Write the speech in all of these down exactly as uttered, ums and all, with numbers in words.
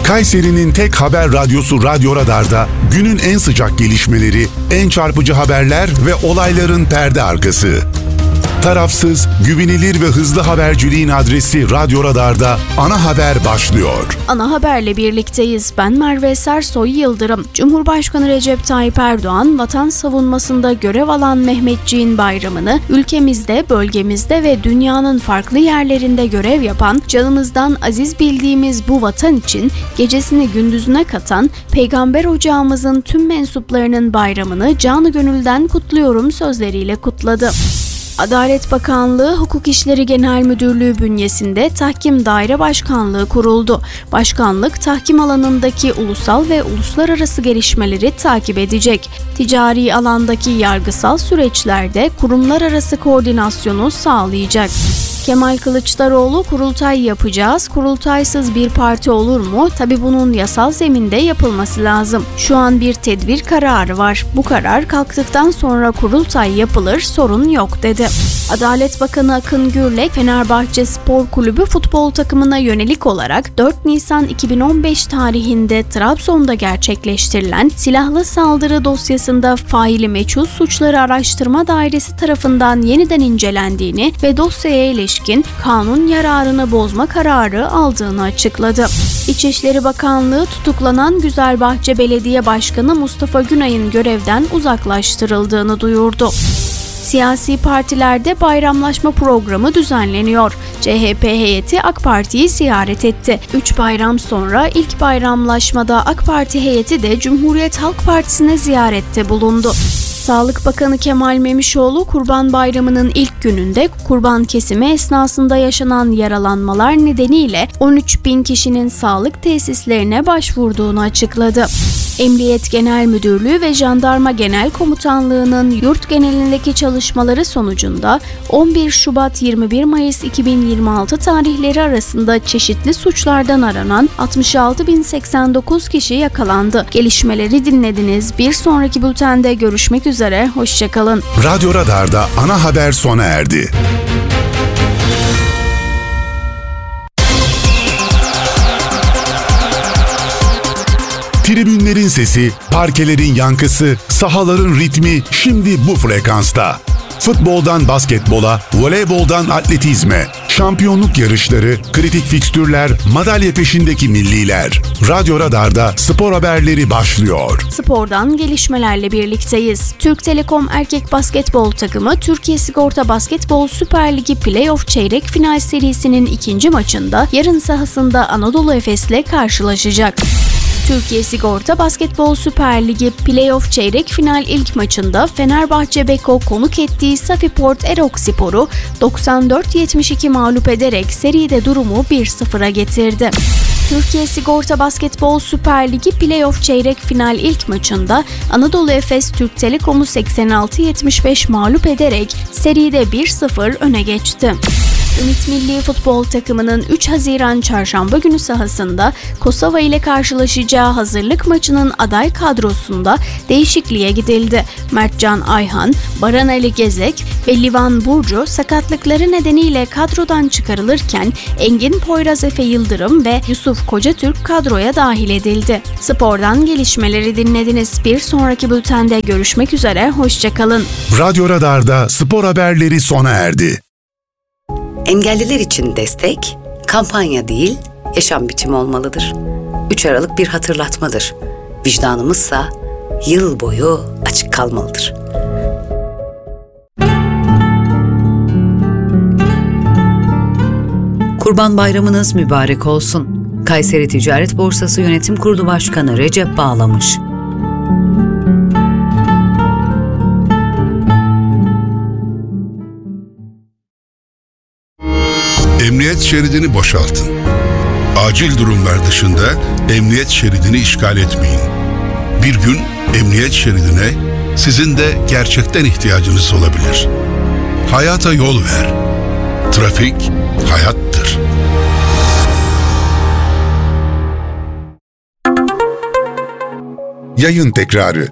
Kayseri'nin tek haber radyosu Radyo Radar'da günün en sıcak gelişmeleri, en çarpıcı haberler ve olayların perde arkası. Tarafsız, güvenilir ve hızlı haberciliğin adresi Radyo Radar'da Ana Haber başlıyor. Ana Haber'le birlikteyiz. Ben Merve Sersoy Yıldırım. Cumhurbaşkanı Recep Tayyip Erdoğan, vatan savunmasında görev alan Mehmetçiğin bayramını ülkemizde, bölgemizde ve dünyanın farklı yerlerinde görev yapan, canımızdan aziz bildiğimiz bu vatan için gecesini gündüzüne katan Peygamber ocağımızın tüm mensuplarının bayramını canı gönülden kutluyorum sözleriyle kutladı. Adalet Bakanlığı Hukuk İşleri Genel Müdürlüğü bünyesinde Tahkim Daire Başkanlığı kuruldu. Başkanlık, tahkim alanındaki ulusal ve uluslararası gelişmeleri takip edecek. Ticari alandaki yargısal süreçlerde kurumlar arası koordinasyonu sağlayacak. Kemal Kılıçdaroğlu, kurultay yapacağız, kurultaysız bir parti olur mu? Tabii bunun yasal zeminde yapılması lazım. Şu an bir tedbir kararı var. Bu karar kalktıktan sonra kurultay yapılır, sorun yok dedi. Adalet Bakanı Akın Gürlek, Fenerbahçe Spor Kulübü futbol takımına yönelik olarak dört Nisan iki bin on beş tarihinde Trabzon'da gerçekleştirilen silahlı saldırı dosyasında faili meçhul suçları araştırma dairesi tarafından yeniden incelendiğini ve dosyaya ilişkin kanun yararını bozma kararı aldığını açıkladı. İçişleri Bakanlığı tutuklanan Güzelbahçe Belediye Başkanı Mustafa Günay'ın görevden uzaklaştırıldığını duyurdu. Siyasi partilerde bayramlaşma programı düzenleniyor. C H P heyeti AK Parti'yi ziyaret etti. Üç bayram sonra ilk bayramlaşmada AK Parti heyeti de Cumhuriyet Halk Partisi'ne ziyarette bulundu. Sağlık Bakanı Kemal Memişoğlu, Kurban Bayramı'nın ilk gününde kurban kesimi esnasında yaşanan yaralanmalar nedeniyle on üç bin kişinin sağlık tesislerine başvurduğunu açıkladı. Emniyet Genel Müdürlüğü ve Jandarma Genel Komutanlığı'nın yurt genelindeki çalışmaları sonucunda on bir Şubat yirmi bir Mayıs iki bin yirmi altı tarihleri arasında çeşitli suçlardan aranan altmış altı bin seksen dokuz kişi yakalandı. Gelişmeleri dinlediniz. Bir sonraki bültende görüşmek üzere. Hoşçakalın. Radyo Radar'da Ana Haber sona erdi. Tribünlerin sesi, parkelerin yankısı, sahaların ritmi şimdi bu frekansta. Futboldan basketbola, voleyboldan atletizme, şampiyonluk yarışları, kritik fikstürler, madalya peşindeki milliler. Radyo Radar'da spor haberleri başlıyor. Spordan gelişmelerle birlikteyiz. Türk Telekom erkek basketbol takımı Türkiye Sigorta Basketbol Süper Ligi Playoff Çeyrek Final serisinin ikinci maçında yarın sahasında Anadolu Efes'le karşılaşacak. Türkiye Sigorta Basketbol Süper Ligi Playoff Çeyrek Final ilk maçında Fenerbahçe Beko konuk ettiği Safiport Erokspor'u doksan dört yetmiş iki mağlup ederek seride durumu bir sıfıra getirdi. Türkiye Sigorta Basketbol Süper Ligi Playoff Çeyrek Final ilk maçında Anadolu Efes Türk Telekom'u seksen altı yetmiş beş mağlup ederek seride bir sıfır öne geçti. Ümit Milli Futbol takımının üç Haziran Çarşamba günü sahasında Kosova ile karşılaşacağı hazırlık maçının aday kadrosunda değişikliğe gidildi. Mertcan Ayhan, Baran Ali Gezek ve Livan Burcu sakatlıkları nedeniyle kadrodan çıkarılırken Engin Poyraz Efe Yıldırım ve Yusuf Kocatürk kadroya dahil edildi. Spordan gelişmeleri dinlediniz. Bir sonraki bültende görüşmek üzere, hoşçakalın. Radyo Radar'da spor haberleri sona erdi. Engelliler için destek, kampanya değil, yaşam biçimi olmalıdır. üç Aralık bir hatırlatmadır. Vicdanımızsa yıl boyu açık kalmalıdır. Kurban Bayramınız mübarek olsun. Kayseri Ticaret Borsası Yönetim Kurulu Başkanı Recep Bağlamış. Emniyet şeridini boşaltın. Acil durumlar dışında emniyet şeridini işgal etmeyin. Bir gün emniyet şeridine sizin de gerçekten ihtiyacınız olabilir. Hayata yol ver. Trafik hayattır. Yayın tekrarı.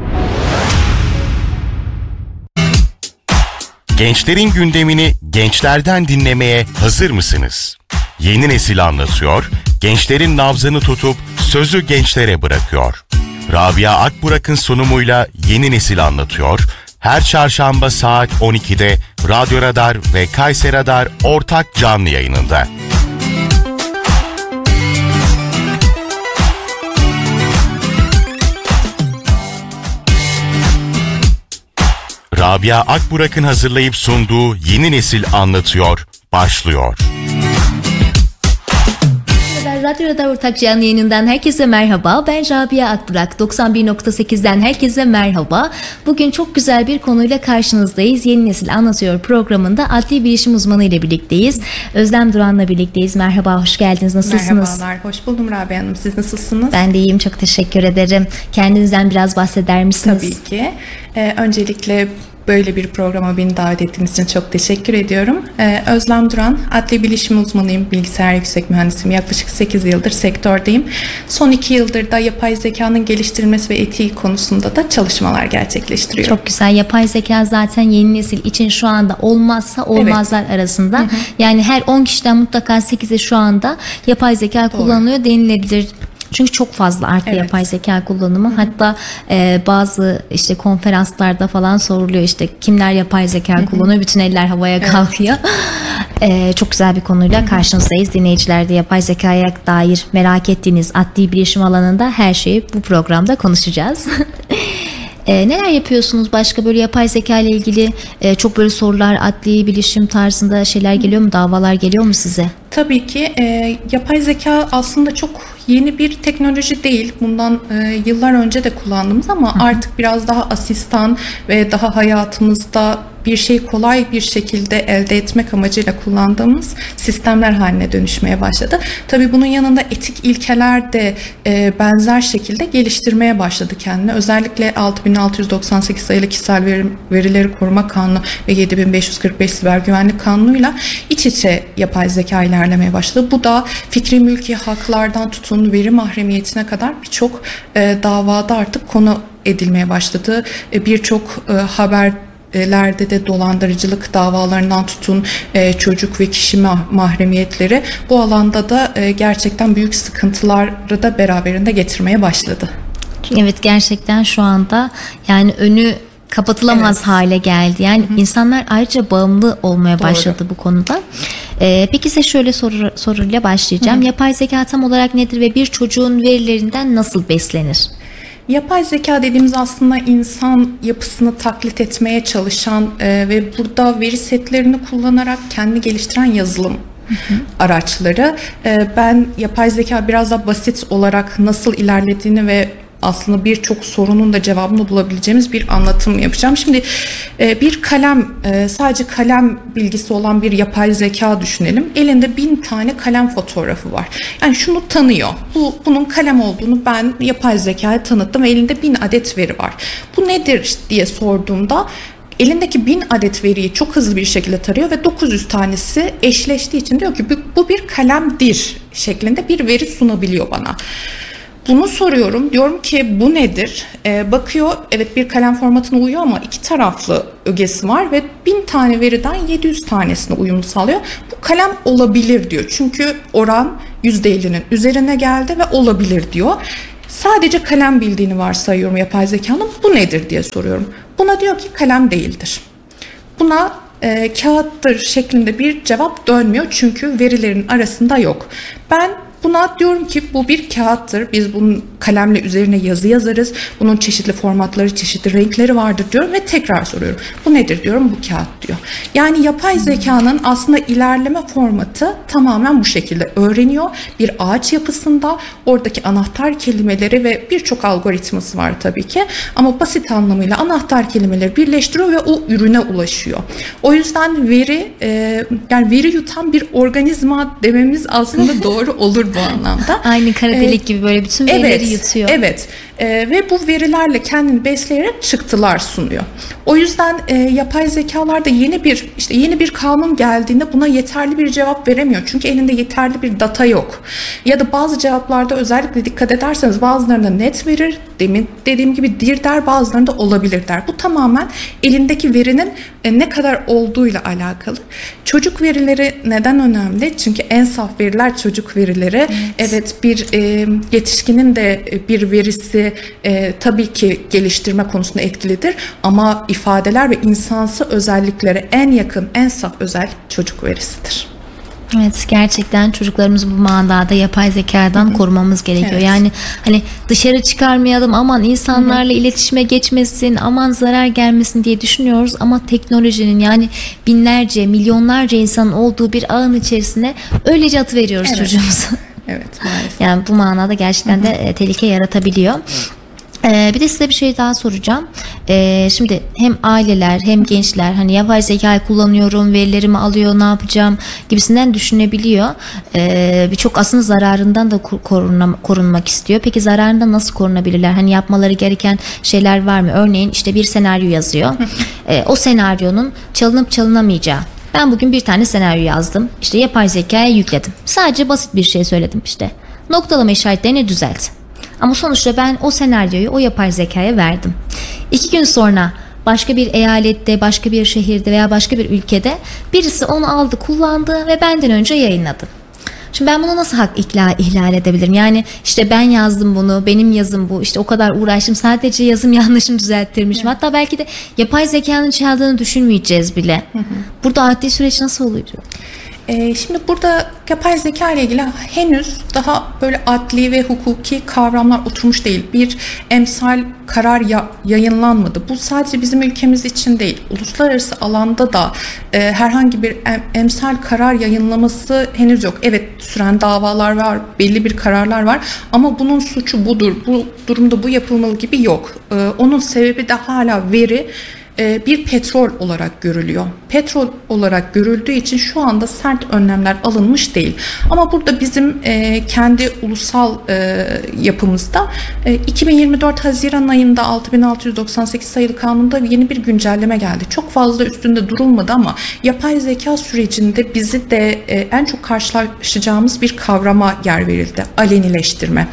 Gençlerin gündemini gençlerden dinlemeye hazır mısınız? Yeni Nesil anlatıyor, gençlerin nabzını tutup sözü gençlere bırakıyor. Rabia Akburak'ın sunumuyla Yeni Nesil anlatıyor. Her çarşamba saat on ikide Radyo Radar ve Kayseri Radar ortak canlı yayınında. Rabia Akburak'ın hazırlayıp sunduğu Yeni Nesil anlatıyor başlıyor. Radyo Radar ortak canlı yayınından herkese merhaba. Ben Rabia Akburak. doksan bir nokta sekizden herkese merhaba. Bugün çok güzel bir konuyla karşınızdayız. Yeni Nesil Anlatıyor programında adli bilişim uzmanı ile birlikteyiz. Özlem Duran'la birlikteyiz. Merhaba, hoş geldiniz. Nasılsınız? Merhabalar, hoş buldum Rabia Hanım. Siz nasılsınız? Ben de iyiyim, çok teşekkür ederim. Kendinizden biraz bahseder misiniz? Tabii ki. Ee, öncelikle böyle bir programa beni davet ettiğiniz için çok teşekkür ediyorum. Ee, Özlem Duran, adli bilişim uzmanıyım, bilgisayar yüksek mühendisiyim. Yaklaşık sekiz yıldır sektördeyim. Son iki yıldır da yapay zekanın geliştirilmesi ve etiği konusunda da çalışmalar gerçekleştiriyorum. Çok güzel. Yapay zeka zaten yeni nesil için şu anda olmazsa olmazlar evet. arasında. Hı hı. Yani her on kişiden mutlaka sekizi şu anda yapay zeka Doğru. kullanılıyor denilebilir. Çünkü çok fazla arttı evet. yapay zeka kullanımı. Hı-hı. Hatta e, bazı işte konferanslarda falan soruluyor, işte kimler yapay zeka Hı-hı. kullanıyor, bütün eller havaya evet. kalkıyor. E, çok güzel bir konuyla Hı-hı. karşınızdayız. Dinleyiciler de yapay zekaya dair merak ettiğiniz adli bilişim alanında her şeyi bu programda konuşacağız. E, neler yapıyorsunuz başka, böyle yapay zeka ile ilgili e, çok böyle sorular, adli bilişim tarzında şeyler geliyor mu, davalar geliyor mu size? Tabii ki e, yapay zeka aslında çok yeni bir teknoloji değil. Bundan e, yıllar önce de kullandığımız ama Hı-hı. artık biraz daha asistan ve daha hayatımızda bir şeyi kolay bir şekilde elde etmek amacıyla kullandığımız sistemler haline dönüşmeye başladı. Tabii bunun yanında etik ilkeler de e, benzer şekilde geliştirmeye başladı kendini. Özellikle altı bin altı yüz doksan sekiz sayılı Kişisel Veri, Verileri Koruma Kanunu ve yedi bin beş yüz kırk beş Siber Güvenlik Kanunu'yla iç içe yapay zeka ilerlemeye başladı. Bu da fikri mülki haklardan tutun veri mahremiyetine kadar birçok e, davada artık konu edilmeye başladı. E, birçok e, haber lerde de dolandırıcılık davalarından tutun e, çocuk ve kişi mahremiyetleri bu alanda da e, gerçekten büyük sıkıntıları da beraberinde getirmeye başladı. Evet, gerçekten şu anda yani önü kapatılamaz evet. hale geldi. Yani Hı-hı. insanlar ayrıca bağımlı olmaya Doğru. başladı bu konuda. Ee, peki size şöyle soru, soruyla başlayacağım. Hı-hı. Yapay zeka tam olarak nedir ve bir çocuğun verilerinden nasıl beslenir? Yapay zeka dediğimiz aslında insan yapısını taklit etmeye çalışan e, ve burada veri setlerini kullanarak kendi geliştiren yazılım hı hı. araçları. E, ben yapay zeka biraz da basit olarak nasıl ilerlediğini ve aslında birçok sorunun da cevabını bulabileceğimiz bir anlatım yapacağım. Şimdi bir kalem, sadece kalem bilgisi olan bir yapay zeka düşünelim. Elinde bin tane kalem fotoğrafı var. Yani şunu tanıyor. Bu, bunun kalem olduğunu ben yapay zekaya tanıttım ve elinde bin adet veri var. Bu nedir diye sorduğumda elindeki bin adet veriyi çok hızlı bir şekilde tarıyor ve dokuz yüz tanesi eşleştiği için diyor ki bu bir kalemdir şeklinde bir veri sunabiliyor bana. Bunu soruyorum. Diyorum ki bu nedir? Ee, bakıyor, evet bir kalem formatına uyuyor ama iki taraflı ögesi var ve bin tane veriden yedi yüz tanesine uyum sağlıyor. Bu kalem olabilir diyor. Çünkü oran yüzde ellinin üzerine geldi ve olabilir diyor. Sadece kalem bildiğini varsayıyorum yapay zekanın. Bu nedir diye soruyorum. Buna diyor ki kalem değildir. Buna e, kağıttır şeklinde bir cevap dönmüyor. Çünkü verilerin arasında yok. Ben buna diyorum ki bu bir kağıttır. Biz bunun kalemle üzerine yazı yazarız. Bunun çeşitli formatları, çeşitli renkleri vardır diyorum ve tekrar soruyorum. Bu nedir diyorum, bu kağıt diyor. Yani yapay zekanın aslında ilerleme formatı tamamen bu şekilde öğreniyor. Bir ağaç yapısında oradaki anahtar kelimeleri ve birçok algoritması var tabii ki. Ama basit anlamıyla anahtar kelimeleri birleştiriyor ve o ürüne ulaşıyor. O yüzden veri, e, yani veri yutan bir organizma dememiz aslında doğru olur bu anlamda. Aynı kara delik ee, gibi böyle bütün verileri evet, yutuyor. Evet. Ee, ve bu verilerle kendini besleyerek çıktılar sunuyor. O yüzden e, yapay zekalarda yeni bir işte yeni bir kanun geldiğinde buna yeterli bir cevap veremiyor. Çünkü elinde yeterli bir data yok. Ya da bazı cevaplarda özellikle dikkat ederseniz bazılarında net verir, demin dediğim gibi dir der, bazılarında olabilir der. Bu tamamen elindeki verinin e, ne kadar olduğuyla alakalı. Çocuk verileri neden önemli? Çünkü en saf veriler çocuk verileri. Evet, evet bir e, yetişkinin de bir verisi e, tabii ki geliştirme konusunda etkilidir ama ifadeler ve insansı özelliklere en yakın, en saf özellik çocuk verisidir. Evet, gerçekten çocuklarımızı bu manada yapay zekadan Hı-hı. korumamız gerekiyor. Evet. Yani hani dışarı çıkarmayalım, aman insanlarla Hı-hı. iletişime geçmesin, aman zarar gelmesin diye düşünüyoruz ama teknolojinin, yani binlerce, milyonlarca insanın olduğu bir ağın içerisine öylece atıveriyoruz evet. çocuğumuzu. Evet, maalesef. Yani bu manada gerçekten de Hı-hı. tehlike yaratabiliyor. Ee, bir de size bir şey daha soracağım. Ee, şimdi hem aileler hem gençler hani yapay zekayı kullanıyorum, verilerimi alıyor, ne yapacağım gibisinden düşünebiliyor. Ee, Birçok aslında zararından da korunma, korunmak istiyor. Peki zararından nasıl korunabilirler? Hani yapmaları gereken şeyler var mı? Örneğin işte bir senaryo yazıyor. ee, o senaryonun çalınıp çalınamayacağı. Ben bugün bir tane senaryo yazdım. İşte yapay zekaya yükledim. Sadece basit bir şey söyledim işte. Noktalama işaretlerini düzelt. Ama sonuçta ben o senaryoyu o yapay zekaya verdim. İki gün sonra başka bir eyalette, başka bir şehirde veya başka bir ülkede birisi onu aldı, kullandı ve benden önce yayınladı. Şimdi ben bunu nasıl hak ihlal, ihlal edebilirim? Yani işte ben yazdım bunu, benim yazım bu, işte o kadar uğraştım, sadece yazım yanlışım düzelttirmişim. Evet. Hatta belki de yapay zekanın çaldığını düşünmeyeceğiz bile. Hı hı. Burada adli süreç nasıl oluyor? Ee, şimdi burada yapay zeka ile ilgili henüz daha böyle adli ve hukuki kavramlar oturmuş değil. Bir emsal karar ya, yayınlanmadı. Bu sadece bizim ülkemiz için değil. Uluslararası alanda da e, herhangi bir em, emsal karar yayınlaması henüz yok. Evet, süren davalar var, belli bir kararlar var ama bunun suçu budur, bu durumda bu yapılmalı gibi yok. E, onun sebebi de hala veri bir petrol olarak görülüyor. Petrol olarak görüldüğü için şu anda sert önlemler alınmış değil. Ama burada bizim e, kendi ulusal e, yapımızda e, iki bin yirmi dört Haziran ayında altı bin altı yüz doksan sekiz sayılı kanunda yeni bir güncelleme geldi. Çok fazla üstünde durulmadı ama yapay zeka sürecinde bizi de e, en çok karşılaşacağımız bir kavrama yer verildi. Alenileştirme.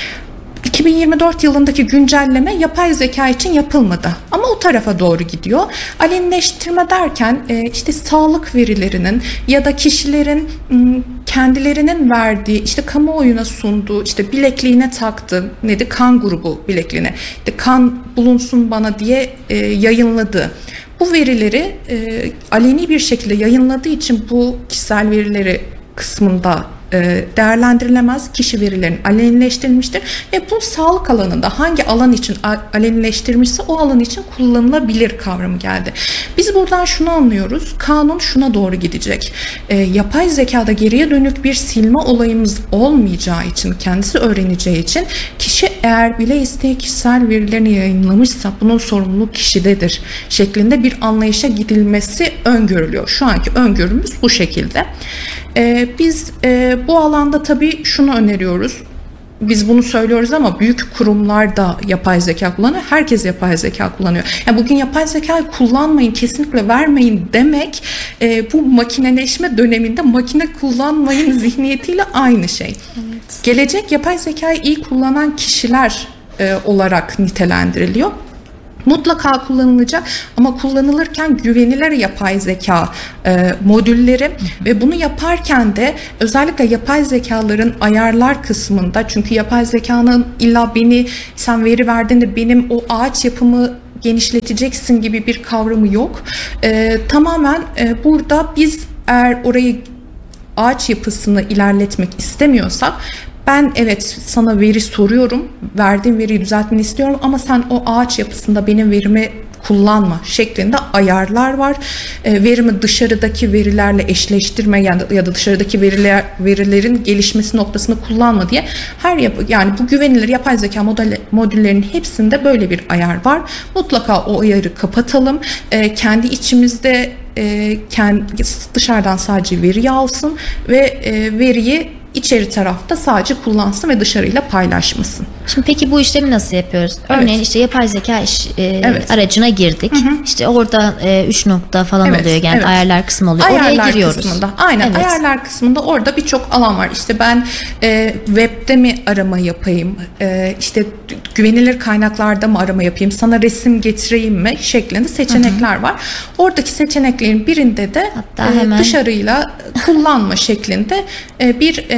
iki bin yirmi dört yılındaki güncelleme yapay zeka için yapılmadı ama o tarafa doğru gidiyor. Alenileştirme derken işte sağlık verilerinin ya da kişilerin kendilerinin verdiği, işte kamuoyuna sunduğu, işte bilekliğine taktı, neydi, kan grubu bilekliğine, işte kan bulunsun bana diye yayınladı. Bu verileri aleni bir şekilde yayınladığı için bu kişisel verileri kısmında değerlendirilemez, kişi verilerinin alenileştirilmiştir ve bu sağlık alanında hangi alan için alenileştirilmişse o alan için kullanılabilir kavramı geldi. Biz buradan şunu anlıyoruz, kanun şuna doğru gidecek. E, yapay zekada geriye dönük bir silme olayımız olmayacağı için, kendisi öğreneceği için kişi eğer bile isteye kişisel verilerini yayınlamışsa bunun sorumluluğu kişidedir şeklinde bir anlayışa gidilmesi öngörülüyor. Şu anki öngörümüz bu şekilde. Ee, biz e, bu alanda tabii şunu öneriyoruz. Biz bunu söylüyoruz ama büyük kurumlar da yapay zeka kullanıyor. Herkes yapay zeka kullanıyor. Yani bugün yapay zekayı kullanmayın, kesinlikle vermeyin demek e, bu makineleşme döneminde makine kullanmayın zihniyetiyle aynı şey. Evet. Gelecek yapay zekayı iyi kullanan kişiler e, olarak nitelendiriliyor. Mutlaka kullanılacak ama kullanılırken güvenilir yapay zeka e, modülleri hı hı. ve bunu yaparken de özellikle yapay zekaların ayarlar kısmında, çünkü yapay zekanın illa beni sen veri verdiğinde benim o ağaç yapımı genişleteceksin gibi bir kavramı yok. E, tamamen e, burada biz eğer orayı ağaç yapısını ilerletmek istemiyorsak, ben evet sana veri soruyorum, verdiğim veriyi düzeltmeni istiyorum ama sen o ağaç yapısında benim verimi kullanma şeklinde ayarlar var. E, verimi dışarıdaki verilerle eşleştirme yani ya da dışarıdaki veriler verilerin gelişmesi noktasında kullanma diye her yapı, yani bu güvenilir yapay zeka model, modüllerinin hepsinde böyle bir ayar var. Mutlaka o ayarı kapatalım. E, kendi içimizde e, kendi, dışarıdan sadece veriyi alsın ve e, veriyi İçeri tarafta sadece kullansın ve dışarıyla paylaşmasın. Şimdi peki bu işlemi nasıl yapıyoruz? Örneğin evet. işte yapay zeka iş, e, evet. aracına girdik. Hı hı. İşte orada e, üç nokta falan evet. oluyor. Yani evet. ayarlar kısmı oluyor. Ayarlar Oraya giriyoruz. Kısmında, aynen evet. ayarlar kısmında orada birçok alan var. İşte ben e, webde mi arama yapayım? E, işte güvenilir kaynaklarda mı arama yapayım? Sana resim getireyim mi? Şeklinde seçenekler hı hı. var. Oradaki seçeneklerin birinde de e, hemen... dışarıyla kullanma şeklinde e, bir e,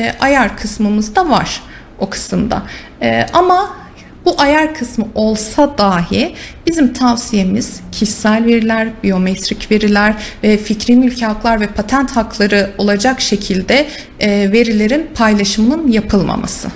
e, ayar kısmımız da var o kısımda. E, ama bu ayar kısmı olsa dahi bizim tavsiyemiz kişisel veriler, biyometrik veriler ve fikri mülki haklar ve patent hakları olacak şekilde e, verilerin paylaşımının yapılmaması.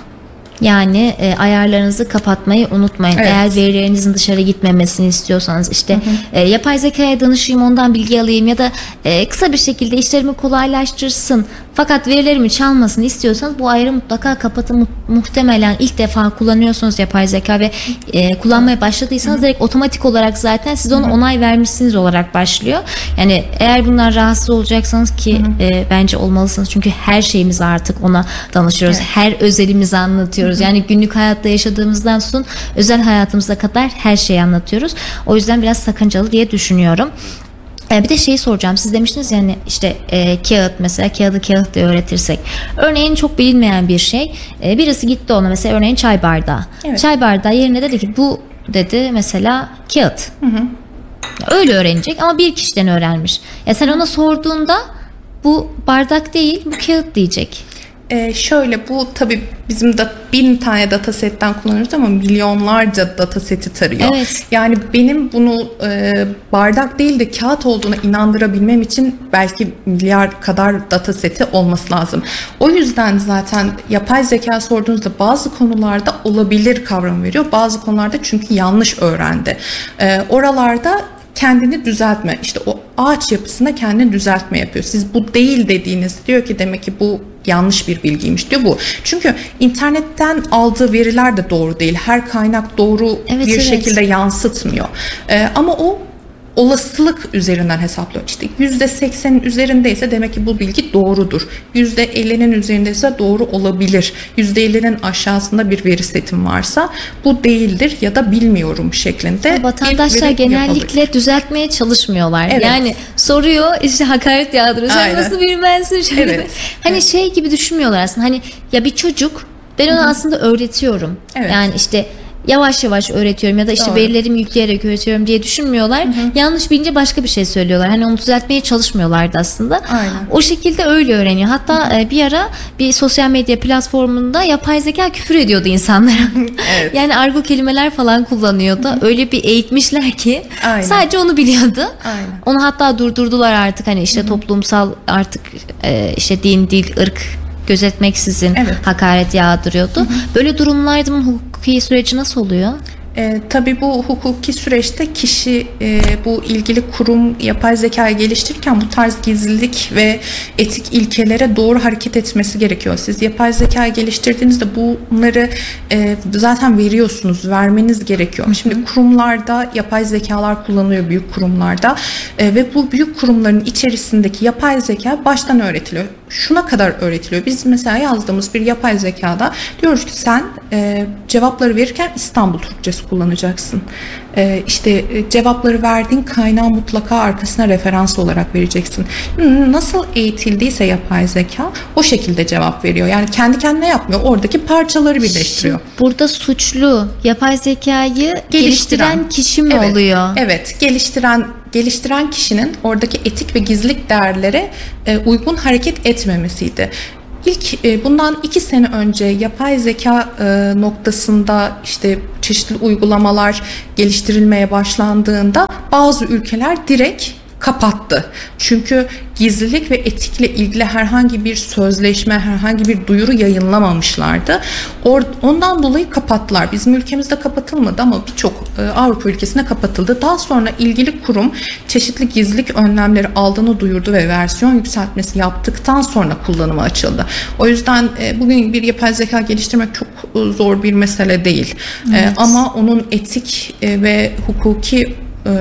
Yani e, ayarlarınızı kapatmayı unutmayın. Evet. Eğer verilerinizin dışarı gitmemesini istiyorsanız işte hı hı. E, yapay zekaya danışayım, ondan bilgi alayım ya da e, kısa bir şekilde işlerimi kolaylaştırsın fakat verilerimi çalmasını istiyorsanız bu ayarı mutlaka kapatın. Muhtemelen ilk defa kullanıyorsunuz yapay zeka ve e, kullanmaya başladıysanız hı hı. direkt otomatik olarak zaten siz ona onay vermişsiniz olarak başlıyor. Yani eğer bundan rahatsız olacaksanız ki hı hı. E, bence olmalısınız çünkü her şeyimizi artık ona danışıyoruz. Evet. Her özelimizi anlatıyoruz. Yani günlük hayatta yaşadığımızdan tutun özel hayatımıza kadar her şeyi anlatıyoruz. O yüzden biraz sakıncalı diye düşünüyorum. Bir de şeyi soracağım. Siz demiştiniz yani işte e, kağıt mesela kağıdı kağıt diye öğretirsek. Örneğin çok bilinmeyen bir şey. E, birisi gitti ona mesela örneğin çay bardağı. Evet. Çay bardağı yerine dedi ki bu dedi mesela kağıt. Hı hı. Öyle öğrenecek ama bir kişiden öğrenmiş. Ya sen ona sorduğunda bu bardak değil bu kağıt diyecek. Ee, şöyle bu tabii bizim de bin tane datasetten kullanıyoruz ama milyonlarca dataseti tarıyor. Evet. Yani benim bunu e, bardak değil de kağıt olduğuna inandırabilmem için belki milyar kadar dataseti olması lazım. O yüzden zaten yapay zeka sorduğunuzda bazı konularda olabilir kavramı veriyor. Bazı konularda çünkü yanlış öğrendi. E, oralarda kendini düzeltme, işte o ağaç yapısında kendini düzeltme yapıyor. Siz bu değil dediğiniz diyor ki demek ki bu yanlış bir bilgiymiş diyor bu. Çünkü internetten aldığı veriler de doğru değil. Her kaynak doğru evet, bir evet. şekilde yansıtmıyor. Ee, ama o olasılık üzerinden hesaplıyor. İşte yüzde seksenin üzerindeyse demek ki bu bilgi doğrudur. yüzde ellinin üzerindeyse doğru olabilir. yüzde ellinin aşağısında bir veri setim varsa bu değildir ya da bilmiyorum şeklinde. Vatandaşlar genellikle yapabilir. Düzeltmeye çalışmıyorlar. Evet. Yani soruyor işte hakaret yağdırıyor. Sen nasıl bilmezsin? Şöyle. Evet. Hani evet. şey gibi düşünmüyorlar aslında. Hani ya bir çocuk ben ona Hı-hı. aslında öğretiyorum. Evet. Yani işte yavaş yavaş öğretiyorum ya da işte Doğru. verilerimi yükleyerek öğretiyorum diye düşünmüyorlar. Hı hı. Yanlış bilince başka bir şey söylüyorlar. Hani onu düzeltmeye çalışmıyorlardı aslında. Aynen. O şekilde öyle öğreniyor. Hatta hı hı. bir ara bir sosyal medya platformunda yapay zeka küfür ediyordu insanlara. Evet. Yani argo kelimeler falan kullanıyordu. Hı hı. Öyle bir eğitmişler ki Aynen. sadece onu biliyordu. Aynen. Onu hatta durdurdular artık hani işte hı hı. toplumsal artık işte din, dil, ırk gözetmeksizin evet. hakaret yağdırıyordu. Hı hı. Böyle durumlarda hukuki süreci nasıl oluyor? E, tabii bu hukuki süreçte kişi e, bu ilgili kurum yapay zekayı geliştirirken bu tarz gizlilik ve etik ilkelere doğru hareket etmesi gerekiyor. Siz yapay zekayı geliştirdiğinizde bunları e, zaten veriyorsunuz, vermeniz gerekiyor. Hı-hı. Şimdi kurumlarda yapay zekalar kullanılıyor, büyük kurumlarda e, ve bu büyük kurumların içerisindeki yapay zeka baştan öğretiliyor. Şuna kadar öğretiliyor. Biz mesela yazdığımız bir yapay zekada diyoruz ki sen e, cevapları verirken İstanbul Türkçesi kullanacaksın. E, işte e, cevapları verdiğin kaynağı mutlaka arkasına referans olarak vereceksin. Nasıl eğitildiyse yapay zeka o şekilde cevap veriyor. Yani kendi kendine yapmıyor. Oradaki parçaları birleştiriyor. Şimdi burada suçlu yapay zekayı geliştiren, geliştiren kişi mi evet, oluyor? Evet, geliştiren geliştiren kişinin oradaki etik ve gizlilik değerlere e, uygun hareket etmemesiydi. İlk e, bundan iki sene önce yapay zeka e, noktasında işte çeşitli uygulamalar geliştirilmeye başlandığında bazı ülkeler direkt kapattı. Çünkü gizlilik ve etikle ilgili herhangi bir sözleşme, herhangi bir duyuru yayınlamamışlardı. Or- ondan dolayı kapattılar. Bizim ülkemizde kapatılmadı ama birçok e, Avrupa ülkesinde kapatıldı. Daha sonra ilgili kurum çeşitli gizlilik önlemleri aldığını duyurdu ve versiyon yükseltmesi yaptıktan sonra kullanıma açıldı. O yüzden e, bugün bir yapay zeka geliştirmek çok e, zor bir mesele değil. Evet. E, ama onun etik e, ve hukuki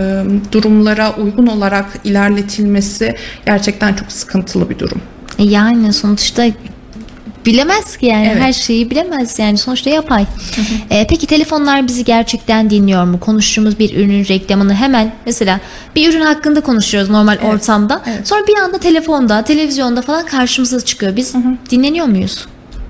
durumlara uygun olarak ilerletilmesi gerçekten çok sıkıntılı bir durum. Yani sonuçta bilemez ki yani evet. her şeyi bilemez yani sonuçta yapay. Hı hı. Ee, peki telefonlar bizi gerçekten dinliyor mu? Konuştuğumuz bir ürünün reklamını hemen mesela bir ürün hakkında konuşuyoruz normal evet. ortamda. Evet. Sonra bir anda telefonda, televizyonda falan karşımıza çıkıyor. Biz hı hı. dinleniyor muyuz?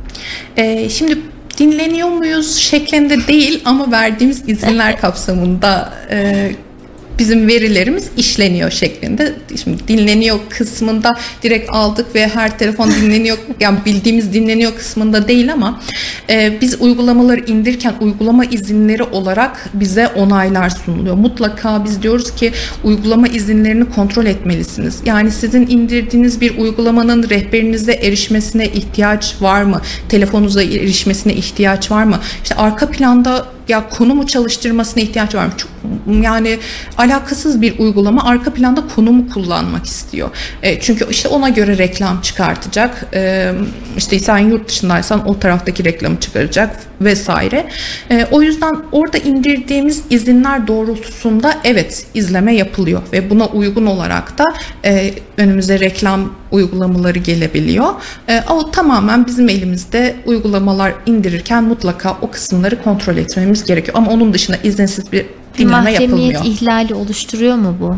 Ee, şimdi dinleniyor muyuz şeklinde değil ama verdiğimiz izinler kapsamında e, bizim verilerimiz işleniyor şeklinde. Şimdi dinleniyor kısmında direkt aldık ve her telefon dinleniyor, yani bildiğimiz dinleniyor kısmında değil ama e, biz uygulamaları indirirken uygulama izinleri olarak bize onaylar sunuluyor. Mutlaka biz diyoruz ki uygulama izinlerini kontrol etmelisiniz. Yani sizin indirdiğiniz bir uygulamanın rehberinize erişmesine ihtiyaç var mı? Telefonunuza erişmesine ihtiyaç var mı? İşte arka planda ya konumu çalıştırmasına ihtiyaç var mı? Çok, yani alakasız bir uygulama arka planda konumu kullanmak istiyor. E, çünkü işte ona göre reklam çıkartacak. E, işte sen yurt dışındaysan o taraftaki reklamı çıkaracak vesaire. E, o yüzden orada indirdiğimiz izinler doğrultusunda evet izleme yapılıyor ve buna uygun olarak da e, önümüze reklam uygulamaları gelebiliyor. E, o tamamen bizim elimizde. Uygulamalar indirirken mutlaka o kısımları kontrol etmemiz gerekiyor. Ama onun dışında izinsiz bir dinleme yapılmıyor. Mahremiyet ihlali oluşturuyor mu bu?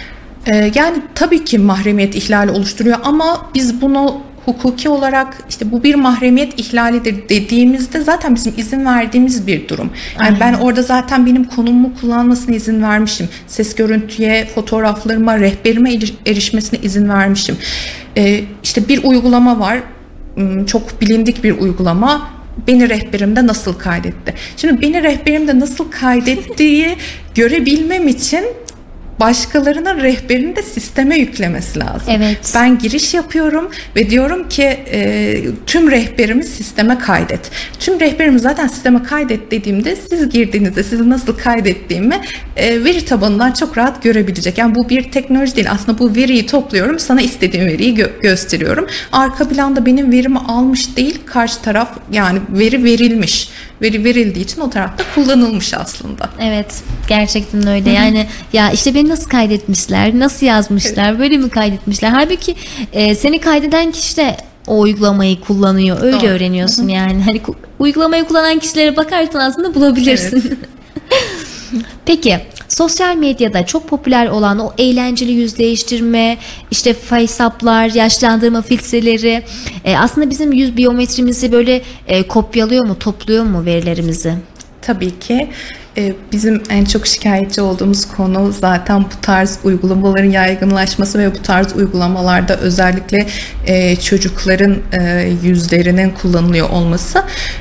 E, yani tabii ki mahremiyet ihlali oluşturuyor ama biz bunu hukuki olarak işte bu bir mahremiyet ihlalidir dediğimizde zaten bizim izin verdiğimiz bir durum. Yani Aynen. ben orada zaten benim konumumu kullanmasına izin vermişim. Ses görüntüye, fotoğraflarıma, rehberime erişmesine izin vermişim. Ee, işte bir uygulama var. Çok bilindik bir uygulama. Beni rehberimde nasıl kaydetti? Şimdi beni rehberimde nasıl kaydettiği görebilmem için başkalarının rehberini de sisteme yüklemesi lazım. Evet. Ben giriş yapıyorum ve diyorum ki e, tüm rehberimi sisteme kaydet. Tüm rehberimi zaten sisteme kaydet dediğimde siz girdiğinizde sizi nasıl kaydettiğimi e, veri tabanından çok rahat görebilecek. Yani bu bir teknoloji değil. Aslında bu veriyi topluyorum. Sana istediğim veriyi gö- gösteriyorum. Arka planda benim verimi almış değil. Karşı taraf yani veri verilmiş. Veri verildiği için o tarafta kullanılmış aslında. Evet, gerçekten öyle. Hı-hı. Yani ya işte beni nasıl kaydetmişler, nasıl yazmışlar, evet. böyle mi kaydetmişler? Halbuki e, seni kaydeden kişi de o uygulamayı kullanıyor. Öyle Doğru. öğreniyorsun Hı-hı. yani. Hani uygulamayı kullanan kişilere bakarsan aslında bulabilirsin. Evet. Peki, sosyal medyada çok popüler olan o eğlenceli yüz değiştirme, işte face-up'lar, yaşlandırma filtreleri e, aslında bizim yüz biyometrimizi böyle e, kopyalıyor mu, topluyor mu verilerimizi? Tabii ki. Bizim en çok şikayetçi olduğumuz konu zaten bu tarz uygulamaların yaygınlaşması ve bu tarz uygulamalarda özellikle çocukların yüzlerinin kullanılıyor olması.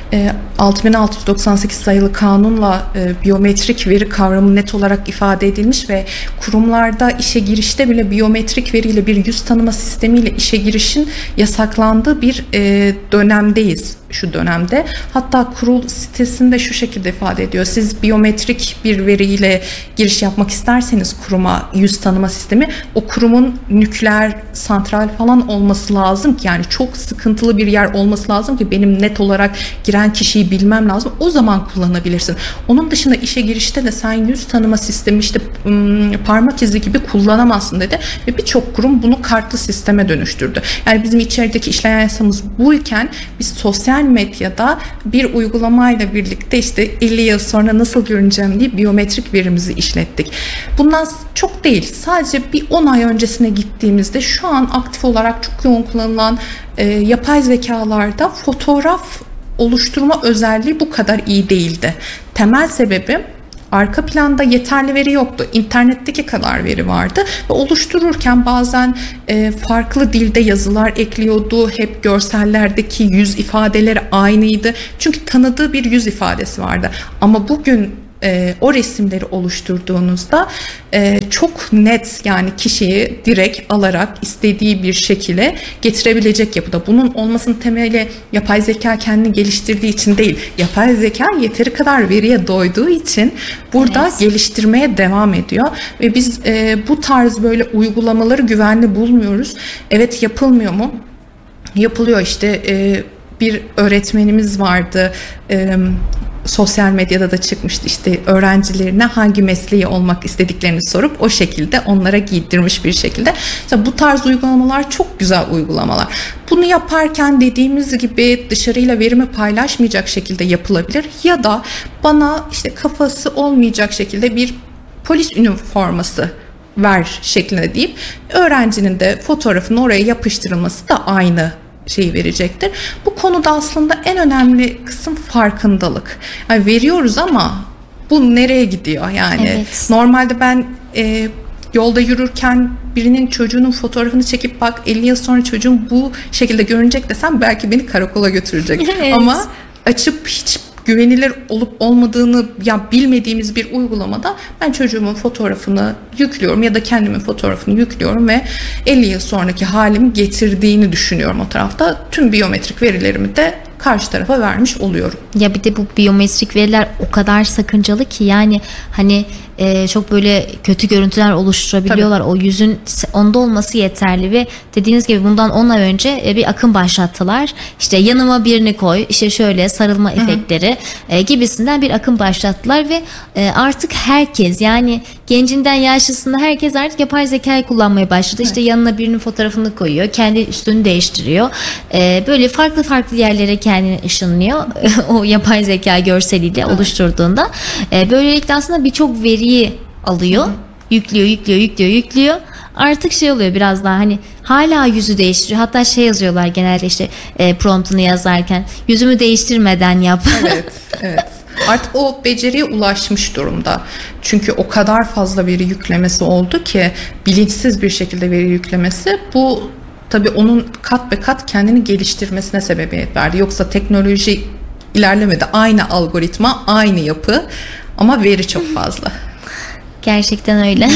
altı bin altı yüz doksan sekiz sayılı kanunla biyometrik veri kavramı net olarak ifade edilmiş ve kurumlarda işe girişte bile biyometrik veriyle bir yüz tanıma sistemiyle işe girişin yasaklandığı bir dönemdeyiz şu dönemde. Hatta kurul sitesinde şu şekilde ifade ediyor. Siz biyometrik bir veriyle giriş yapmak isterseniz kuruma yüz tanıma sistemi, o kurumun nükleer santral falan olması lazım ki, yani çok sıkıntılı bir yer olması lazım ki benim net olarak giren kişiyi bilmem lazım. O zaman kullanabilirsin. Onun dışında işe girişte de sen yüz tanıma sistemi işte parmak izi gibi kullanamazsın dedi ve birçok kurum bunu kartlı sisteme dönüştürdü. Yani bizim içerideki işleyen yasamız buyken biz sosyal medyada bir uygulamayla birlikte işte elli yıl sonra nasıl görüneceğim diye biyometrik verimizi işlettik. Bundan çok değil, sadece bir on ay öncesine gittiğimizde şu an aktif olarak çok yoğun kullanılan e, yapay zekalarda fotoğraf oluşturma özelliği bu kadar iyi değildi. Temel sebebi, arka planda yeterli veri yoktu. İnternetteki kadar veri vardı ve oluştururken bazen e, farklı dilde yazılar ekliyordu. Hep görsellerdeki yüz ifadeleri aynıydı. Çünkü tanıdığı bir yüz ifadesi vardı. Ama bugün e, o resimleri oluşturduğunuzda e, çok net, yani kişiyi direkt alarak istediği bir şekilde getirebilecek yapıda. Bunun olmasının temeli yapay zeka kendini geliştirdiği için değil. Yapay zeka yeteri kadar veriye doyduğu için burada evet. geliştirmeye devam ediyor ve biz e, bu tarz böyle uygulamaları güvenli bulmuyoruz. Evet, yapılmıyor mu? Yapılıyor işte. E, bir öğretmenimiz vardı. E, sosyal medyada da çıkmıştı, işte öğrencilerine hangi mesleği olmak istediklerini sorup o şekilde onlara giydirmiş bir şekilde. İşte bu tarz uygulamalar çok güzel uygulamalar. Bunu yaparken dediğimiz gibi dışarıyla verimi paylaşmayacak şekilde yapılabilir ya da bana işte kafası olmayacak şekilde bir polis üniforması ver şeklinde deyip öğrencinin de fotoğrafını oraya yapıştırılması da aynı şeyi verecektir. Bu konuda aslında en önemli kısım farkındalık. Yani veriyoruz ama bu nereye gidiyor? Yani evet. normalde ben e, yolda yürürken birinin çocuğunun fotoğrafını çekip bak elli yıl sonra çocuğum bu şekilde görünecek desem belki beni karakola götürecek. Evet. Ama açıp hiç güvenilir olup olmadığını ya bilmediğimiz bir uygulamada ben çocuğumun fotoğrafını yüklüyorum ya da kendimin fotoğrafını yüklüyorum ve elli yıl sonraki halimi getirdiğini düşünüyorum o tarafta. Tüm biyometrik verilerimi de karşı tarafa vermiş oluyorum. Ya bir de bu biyometrik veriler o kadar sakıncalı ki yani hani e, çok böyle kötü görüntüler oluşturabiliyorlar. Tabii. O yüzün onda olması yeterli ve dediğiniz gibi bundan on ay önce e, bir akım başlattılar. İşte yanıma birini koy, işte şöyle sarılma Hı-hı. efektleri e, gibisinden bir akım başlattılar ve e, artık herkes yani gencinden yaşlısında herkes artık yapay zekayı kullanmaya başladı. Evet. İşte yanına birinin fotoğrafını koyuyor, kendi üstünü değiştiriyor. E, böyle farklı farklı yerlere kendini ışınlıyor o yapay zeka görseliyle evet. oluşturduğunda. E, böylelikle aslında birçok veriyi alıyor, Hı. yüklüyor, yüklüyor, yüklüyor, yüklüyor. Artık şey oluyor biraz daha hani hala yüzü değiştiriyor. Hatta şey yazıyorlar genelde işte e, promptunu yazarken yüzümü değiştirmeden yap. Evet, evet. Artık o beceriye ulaşmış durumda. Çünkü o kadar fazla veri yüklemesi oldu ki bilinçsiz bir şekilde veri yüklemesi bu tabii onun kat be kat kendini geliştirmesine sebebiyet verdi. Yoksa teknoloji ilerlemedi. Aynı algoritma, aynı yapı ama veri çok fazla. Gerçekten öyle.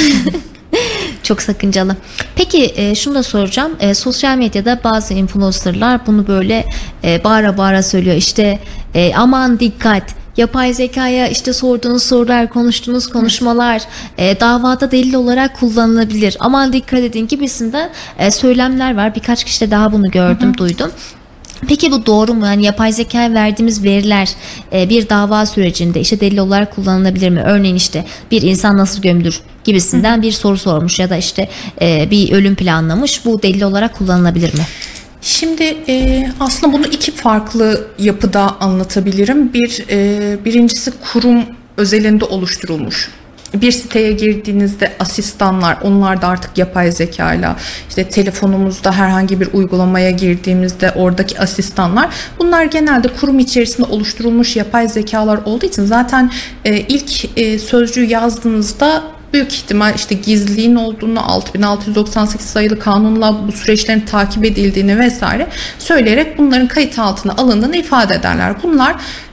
Çok sakıncalı. Peki e, şunu da soracağım. E, sosyal medyada bazı influencerlar bunu böyle e, bağıra bağıra söylüyor. İşte e, aman dikkat. Yapay zekaya işte sorduğunuz sorular, konuştuğunuz konuşmalar e, davada delil olarak kullanılabilir. Aman dikkat edin gibisinden e, söylemler var. Birkaç kişi de daha bunu gördüm, hı hı. duydum. Peki bu doğru mu? Yani yapay zekaya verdiğimiz veriler e, bir dava sürecinde işte delil olarak kullanılabilir mi? Örneğin işte bir insan nasıl gömülür gibisinden hı. bir soru sormuş ya da işte e, bir ölüm planlamış. Bu delil olarak kullanılabilir mi? Şimdi e, aslında bunu iki farklı yapıda anlatabilirim. Bir e, birincisi kurum özelinde oluşturulmuş. Bir siteye girdiğinizde asistanlar, onlar da artık yapay zekayla, işte telefonumuzda herhangi bir uygulamaya girdiğimizde oradaki asistanlar, bunlar genelde kurum içerisinde oluşturulmuş yapay zekalar olduğu için zaten e, ilk e, sözcüğü yazdığınızda büyük ihtimal işte gizliliğin olduğunu, altı bin altı yüz doksan sekiz sayılı kanunla bu süreçlerin takip edildiğini vesaire söyleyerek bunların kayıt altına alındığını ifade ederler. Bunlar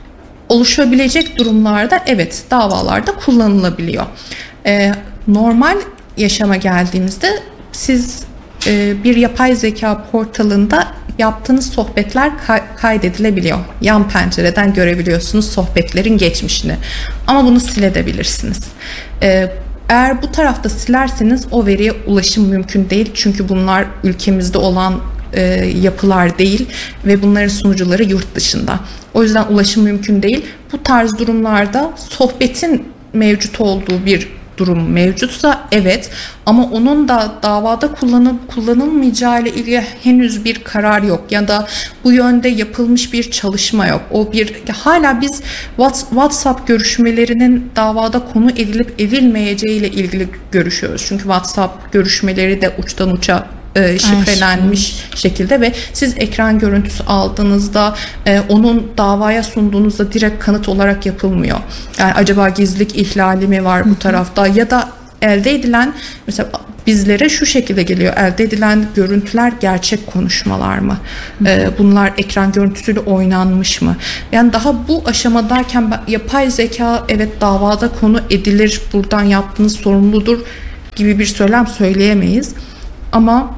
oluşabilecek durumlarda evet davalarda kullanılabiliyor. Ee, normal yaşama geldiğimizde siz e, bir yapay zeka portalında yaptığınız sohbetler kay- kaydedilebiliyor. Yan pencereden görebiliyorsunuz sohbetlerin geçmişini. Ama bunu silebilirsiniz. Ee, Eğer bu tarafta silerseniz o veriye ulaşım mümkün değil. Çünkü bunlar ülkemizde olan e, yapılar değil ve bunların sunucuları yurt dışında. O yüzden ulaşım mümkün değil. Bu tarz durumlarda sohbetin mevcut olduğu bir durum mevcutsa evet, ama onun da davada kullanıp kullanılmayacağı ile ilgili henüz bir karar yok ya da bu yönde yapılmış bir çalışma yok. O bir hala biz WhatsApp görüşmelerinin davada konu edilip edilmeyeceği ile ilgili görüşüyoruz. Çünkü WhatsApp görüşmeleri de uçtan uça E, şifrelenmiş Ay, şekilde ve siz ekran görüntüsü aldığınızda e, onun davaya sunduğunuzda direkt kanıt olarak yapılmıyor. Yani acaba gizlilik ihlali mi var bu Hı-hı. tarafta ya da elde edilen, mesela bizlere şu şekilde geliyor, elde edilen görüntüler gerçek konuşmalar mı? E, bunlar ekran görüntüsüyle oynanmış mı? Yani daha bu aşamadayken yapay zeka evet davada konu edilir, buradan yaptığınız sorumludur gibi bir söylem söyleyemeyiz. Ama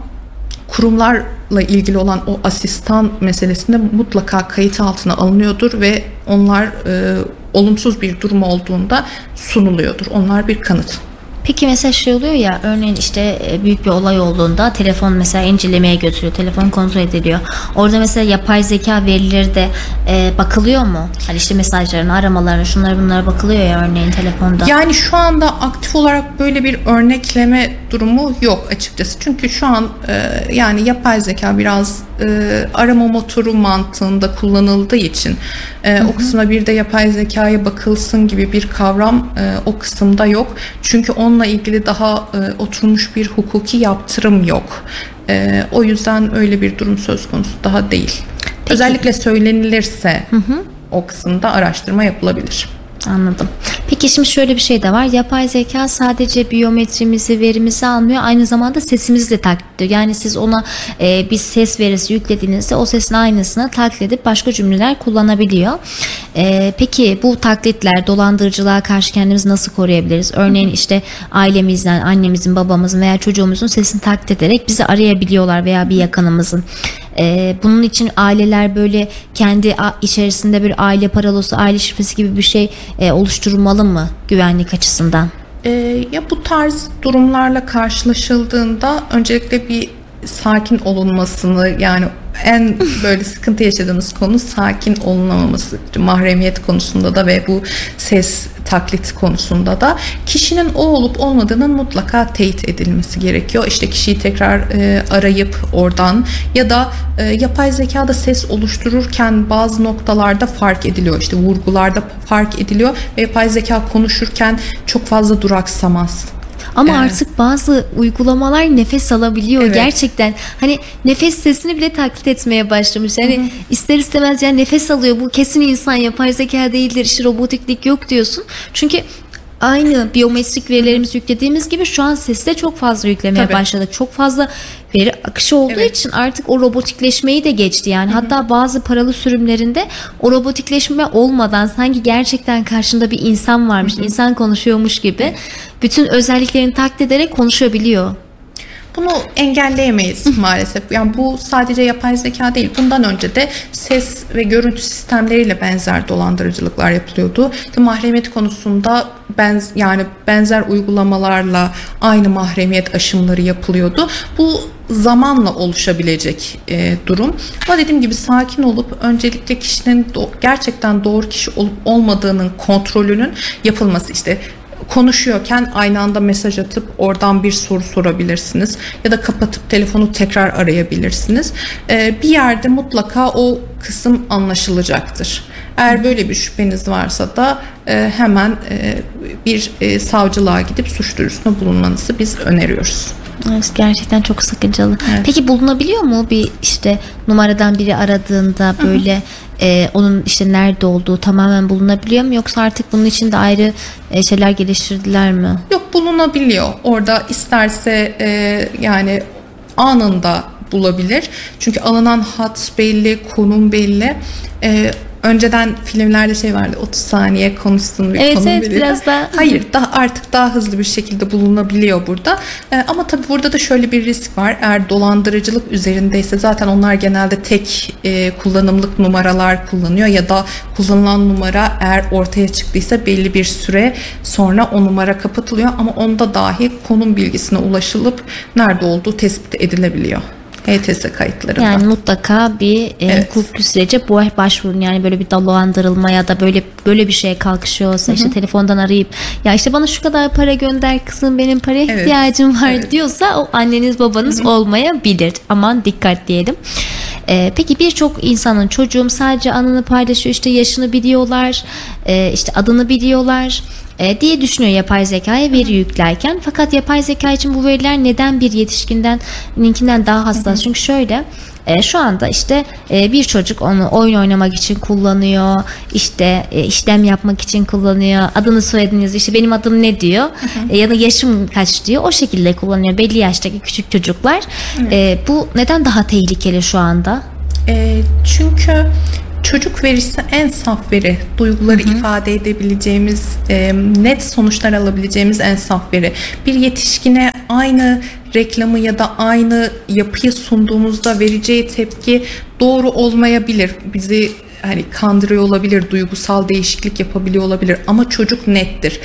kurumlarla ilgili olan o asistan meselesinde mutlaka kayıt altına alınıyordur ve onlar e, olumsuz bir durum olduğunda sunuluyordur. Onlar bir kanıt. Peki mesela şey oluyor ya, örneğin işte büyük bir olay olduğunda telefon mesela incelemeye götürüyor, telefon kontrol ediliyor. Orada mesela yapay zeka verileri de e, bakılıyor mu? Hani işte mesajlarına, aramalarına, şunlara bunlara bakılıyor ya örneğin telefonda. Yani şu anda aktif olarak böyle bir örnekleme durumu yok açıkçası. Çünkü şu an e, yani yapay zeka biraz e, arama motoru mantığında kullanıldığı için e, o kısma bir de yapay zekaya bakılsın gibi bir kavram e, o kısımda yok. Çünkü onunla ilgili daha e, oturmuş bir hukuki yaptırım yok. E, o yüzden öyle bir durum söz konusu daha değil. Peki. Özellikle söylenilirse hı hı. o kısımda araştırma yapılabilir. Anladım. Peki şimdi şöyle bir şey de var. Yapay zeka sadece biyometrimizi, verimizi almıyor. Aynı zamanda sesimizi de taklit ediyor. Yani siz ona e, bir ses verisi yüklediğinizde o sesin aynısını taklit edip başka cümleler kullanabiliyor. E, peki bu taklitler, dolandırıcılığa karşı kendimizi nasıl koruyabiliriz? Örneğin işte ailemizden, annemizin, babamızın veya çocuğumuzun sesini taklit ederek bizi arayabiliyorlar veya bir yakınımızın. Ee, bunun için aileler böyle kendi içerisinde bir aile parolosu, aile şifresi gibi bir şey e, oluşturmalı mı güvenlik açısından? Ee, ya bu tarz durumlarla karşılaşıldığında öncelikle bir sakin olunmasını, yani en böyle sıkıntı yaşadığımız konu sakin olunamaması, mahremiyet konusunda da ve bu ses taklit konusunda da kişinin o olup olmadığının mutlaka teyit edilmesi gerekiyor. İşte kişiyi tekrar e, arayıp oradan ya da e, yapay zekada ses oluştururken bazı noktalarda fark ediliyor. İşte vurgularda fark ediliyor ve yapay zeka konuşurken çok fazla duraksamaz. Ama Evet. artık bazı uygulamalar nefes alabiliyor Evet. gerçekten. Hani nefes sesini bile taklit etmeye başlamış. Yani ister istemez yani nefes alıyor. Bu kesin insan, yapay zeka değildir. İşte robotiklik yok diyorsun. Çünkü aynı biyometrik verilerimizi yüklediğimiz gibi şu an sesi de çok fazla yüklemeye Tabii. başladık. Çok fazla veri akışı olduğu Evet. için artık o robotikleşmeyi de geçti yani. Hı-hı. Hatta bazı paralı sürümlerinde o robotikleşme olmadan sanki gerçekten karşında bir insan varmış, Hı-hı. insan konuşuyormuş gibi evet. bütün özelliklerini taklit ederek konuşabiliyor. Bunu engelleyemeyiz maalesef. Yani bu sadece yapay zeka değil. Bundan önce de ses ve görüntü sistemleriyle benzer dolandırıcılıklar yapılıyordu. İşte mahremiyet konusunda benz, yani benzer uygulamalarla aynı mahremiyet aşımları yapılıyordu. Bu zamanla oluşabilecek e, durum. Ama dediğim gibi sakin olup öncelikle kişinin do- gerçekten doğru kişi olup olmadığının kontrolünün yapılması, işte konuşuyorken aynı anda mesaj atıp oradan bir soru sorabilirsiniz ya da kapatıp telefonu tekrar arayabilirsiniz. Ee, bir yerde mutlaka o kısım anlaşılacaktır. Eğer böyle bir şüpheniz varsa da e, hemen e, bir e, savcılığa gidip suç duyurusunda bulunmanızı biz öneriyoruz. Evet, gerçekten çok sıkıntılı. Evet. Peki bulunabiliyor mu bir işte numaradan biri aradığında böyle hı hı. E, onun işte nerede olduğu tamamen bulunabiliyor mu, yoksa artık bunun için de ayrı e, şeyler geliştirdiler mi? Yok, bulunabiliyor. Orada isterse e, yani anında bulabilir. Çünkü alınan hat belli, konum belli. E, Önceden filmlerde şey vardı, otuz saniye konuşsun bir evet, konum evet, belirli. biraz daha. Hayır, daha artık daha hızlı bir şekilde bulunabiliyor burada. Ee, ama tabii burada da şöyle bir risk var. Eğer dolandırıcılık üzerindeyse zaten onlar genelde tek e, kullanımlık numaralar kullanıyor ya da kullanılan numara eğer ortaya çıktıysa belli bir süre sonra o numara kapatılıyor, ama onda dahi konum bilgisine ulaşılıp nerede olduğu tespit edilebiliyor. H T S kayıtlarında. Yani mutlaka bir e, evet. hukuki sürece bu başvurun, yani böyle bir dolandırılma ya da böyle böyle bir şeye kalkışıyorsa, işte telefondan arayıp ya işte bana şu kadar para gönder kızım, benim paraya evet. ihtiyacım var evet. diyorsa o anneniz babanız Hı-hı. olmayabilir. Aman dikkat diyelim. Ee, peki birçok insanın çocuğum sadece anını paylaşıyor, işte yaşını biliyorlar, e, işte adını biliyorlar e, diye düşünüyor yapay zekaya veri yüklerken. Fakat yapay zeka için bu veriler neden bir yetişkinden linkinden daha hassas? Hı hı. Çünkü şöyle e, şu anda işte e, bir çocuk onu oyun oynamak için kullanıyor, işte e, işlem yapmak için kullanıyor, adını soyadını, işte benim adım ne diyor, hı hı. E, ya da yaşım kaç diyor, o şekilde kullanıyor belli yaştaki küçük çocuklar. E, bu neden daha tehlikeli şu anda? E, çünkü çocuk verisi en saf veri, duyguları hı hı. ifade edebileceğimiz, e, net sonuçlar alabileceğimiz en saf veri. Bir yetişkine aynı reklamı ya da aynı yapıyı sunduğumuzda vereceği tepki doğru olmayabilir. Bizi hani kandırıyor olabilir, duygusal değişiklik yapabiliyor olabilir, ama çocuk nettir.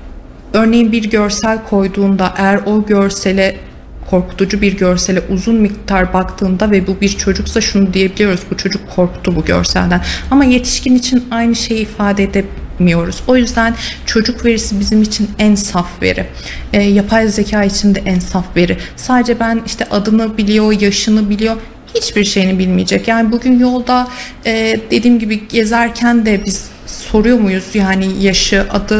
Örneğin bir görsel koyduğunda eğer o görsele, korkutucu bir görsele uzun miktar baktığında ve bu bir çocuksa şunu diyebiliyoruz: bu çocuk korktu bu görselden. Ama yetişkin için aynı şeyi ifade edemiyoruz. O yüzden çocuk verisi bizim için en saf veri. E, yapay zeka için de en saf veri. Sadece ben işte adını biliyor, yaşını biliyor, hiçbir şeyini bilmeyecek. Yani bugün yolda e, dediğim gibi gezerken de biz soruyor muyuz yani yaşı, adı?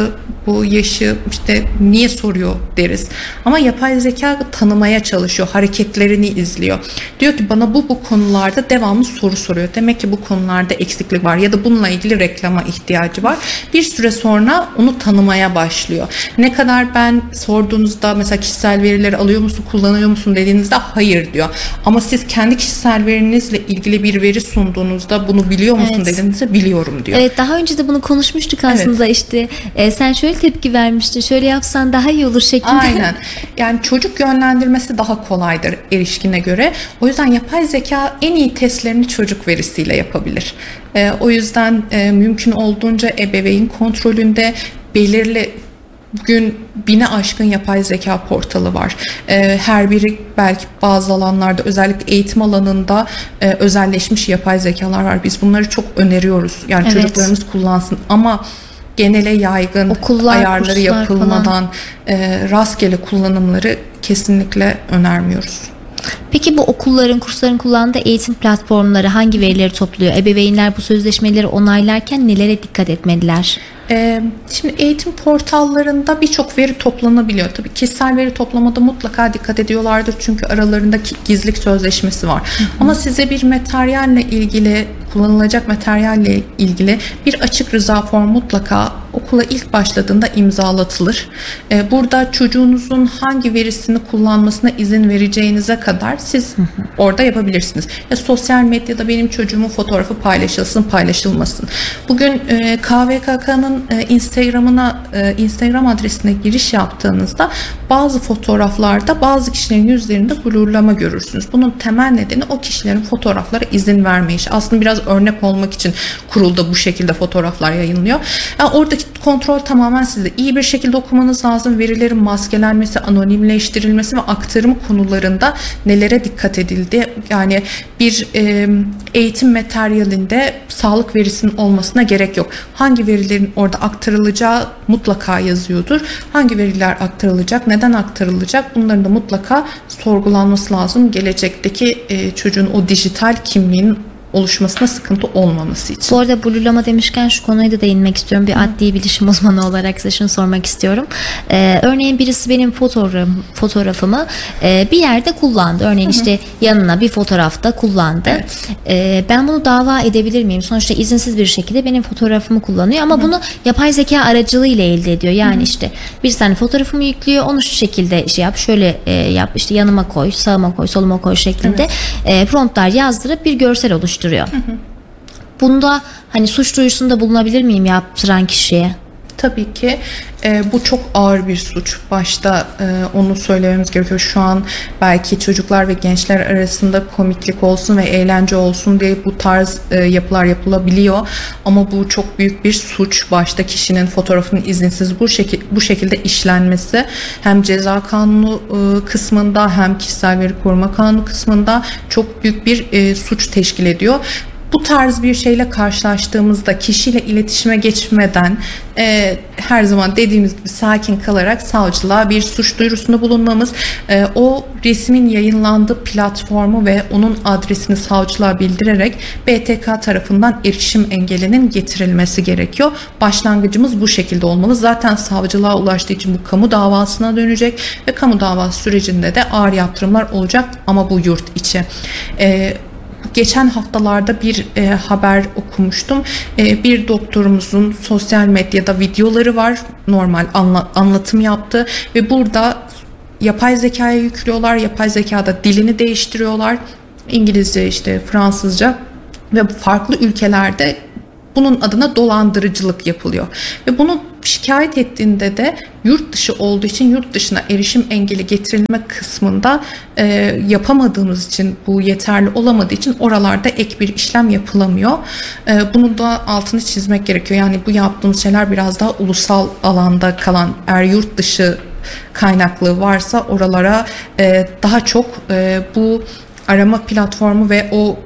bu yaşı işte niye soruyor deriz. Ama yapay zeka tanımaya çalışıyor, hareketlerini izliyor. Diyor ki bana bu bu konularda devamlı soru soruyor. Demek ki bu konularda eksiklik var ya da bununla ilgili reklama ihtiyacı var. Bir süre sonra onu tanımaya başlıyor. Ne kadar ben sorduğunuzda mesela kişisel verileri alıyor musun, kullanıyor musun dediğinizde hayır diyor. Ama siz kendi kişisel verinizle ilgili bir veri sunduğunuzda bunu biliyor musun Evet. dediğinizde biliyorum diyor. Evet, daha önce de bunu konuşmuştuk aslında. Evet. işte e, sen şöyle tepki vermiştin, şöyle yapsan daha iyi olur şeklinde. Aynen. Yani çocuk yönlendirmesi daha kolaydır erişkine göre. O yüzden yapay zeka en iyi testlerini çocuk verisiyle yapabilir. Ee, o yüzden e, mümkün olduğunca ebeveyn kontrolünde belirli bugün bine aşkın yapay zeka portalı var. Ee, her biri belki bazı alanlarda özellikle eğitim alanında e, özelleşmiş yapay zekalar var. Biz bunları çok öneriyoruz. Yani Evet. çocuklarımız kullansın ama genele yaygın Okullar, ayarları kurslar yapılmadan falan. e, rastgele kullanımları kesinlikle önermiyoruz. Peki bu okulların, kursların kullandığı eğitim platformları hangi verileri topluyor? Ebeveynler bu sözleşmeleri onaylarken nelere dikkat etmeliler? Ee, şimdi eğitim portallarında birçok veri toplanabiliyor. Tabii kişisel veri toplamada mutlaka dikkat ediyorlardır çünkü aralarında gizlilik sözleşmesi var. Hı hı. Ama size bir materyalle ilgili, kullanılacak materyalle ilgili bir açık rıza formu mutlaka okula ilk başladığında imzalatılır. Ee, burada çocuğunuzun hangi verisini kullanmasına izin vereceğinize kadar siz hı hı. orada yapabilirsiniz. Ya sosyal medyada benim çocuğumun fotoğrafı paylaşılsın, paylaşılmasın. Bugün e, K V K K'nın e, Instagram'ına, e, Instagram adresine giriş yaptığınızda bazı fotoğraflarda bazı kişilerin yüzlerinde blurlama görürsünüz. Bunun temel nedeni o kişilerin fotoğraflara izin vermeyişi. Aslında biraz örnek olmak için kurulda bu şekilde fotoğraflar yayınlıyor. Yani oradaki kontrol tamamen sizde. İyi bir şekilde okumanız lazım. Verilerin maskelenmesi, anonimleştirilmesi ve aktarım konularında nelere dikkat edildi? Yani bir e, eğitim materyalinde sağlık verisinin olmasına gerek yok. Hangi verilerin orada aktarılacağı mutlaka yazıyordur. Hangi veriler aktarılacak, neden aktarılacak? Bunların da mutlaka sorgulanması lazım. Gelecekteki e, çocuğun o dijital kimliğinin oluşmasına sıkıntı olmaması için. Bu arada blurlama demişken şu konuya da değinmek istiyorum. Bir adli bilişim uzmanı olarak size şunu sormak istiyorum. Ee, örneğin birisi benim fotoğrafım, fotoğrafımı e, bir yerde kullandı. Örneğin Hı-hı. işte yanına bir fotoğrafta kullandı. Evet. E, ben bunu dava edebilir miyim? Sonuçta izinsiz bir şekilde benim fotoğrafımı kullanıyor ama Hı-hı. bunu yapay zeka aracılığıyla elde ediyor. Yani Hı-hı. işte bir tane fotoğrafımı yüklüyor. Onu şu şekilde şey yap, şöyle e, yap, işte yanıma koy, sağıma koy, soluma koy şeklinde evet. e, promptlar yazdırıp bir görsel oluşturuyor. Hı hı. Bunda hani suç duyurusunda bulunabilir miyim yaptıran kişiye? Tabii ki e, bu çok ağır bir suç. Başta e, onu söylememiz gerekiyor. Şu an belki çocuklar ve gençler arasında komiklik olsun ve eğlence olsun diye bu tarz e, yapılar yapılabiliyor. Ama bu çok büyük bir suç. Başta kişinin fotoğrafının izinsiz bu şekil bu şekilde işlenmesi hem ceza kanunu e, kısmında hem kişisel veri koruma kanunu kısmında çok büyük bir e, suç teşkil ediyor. Bu tarz bir şeyle karşılaştığımızda kişiyle iletişime geçmeden e, her zaman dediğimiz gibi sakin kalarak savcılığa bir suç duyurusunda bulunmamız, e, o resmin yayınlandığı platformu ve onun adresini savcılığa bildirerek B T K tarafından erişim engelinin getirilmesi gerekiyor. Başlangıcımız bu şekilde olmalı. Zaten savcılığa ulaştığı için bu kamu davasına dönecek ve kamu davası sürecinde de ağır yaptırımlar olacak ama bu yurt içi. E, Geçen haftalarda bir e, haber okumuştum. E, bir doktorumuzun sosyal medyada videoları var. Normal anla, anlatım yaptı ve burada yapay zekaya yüklüyorlar. Yapay zekada dilini değiştiriyorlar. İngilizce, işte Fransızca ve farklı ülkelerde bunun adına dolandırıcılık yapılıyor. Ve bunu şikayet ettiğinde de yurt dışı olduğu için yurt dışına erişim engeli getirilme kısmında e, yapamadığımız için, bu yeterli olamadığı için oralarda ek bir işlem yapılamıyor. E, bunu da altını çizmek gerekiyor. Yani bu yaptığımız şeyler biraz daha ulusal alanda kalan, eğer yurt dışı kaynaklı varsa oralara e, daha çok e, bu arama platformu ve o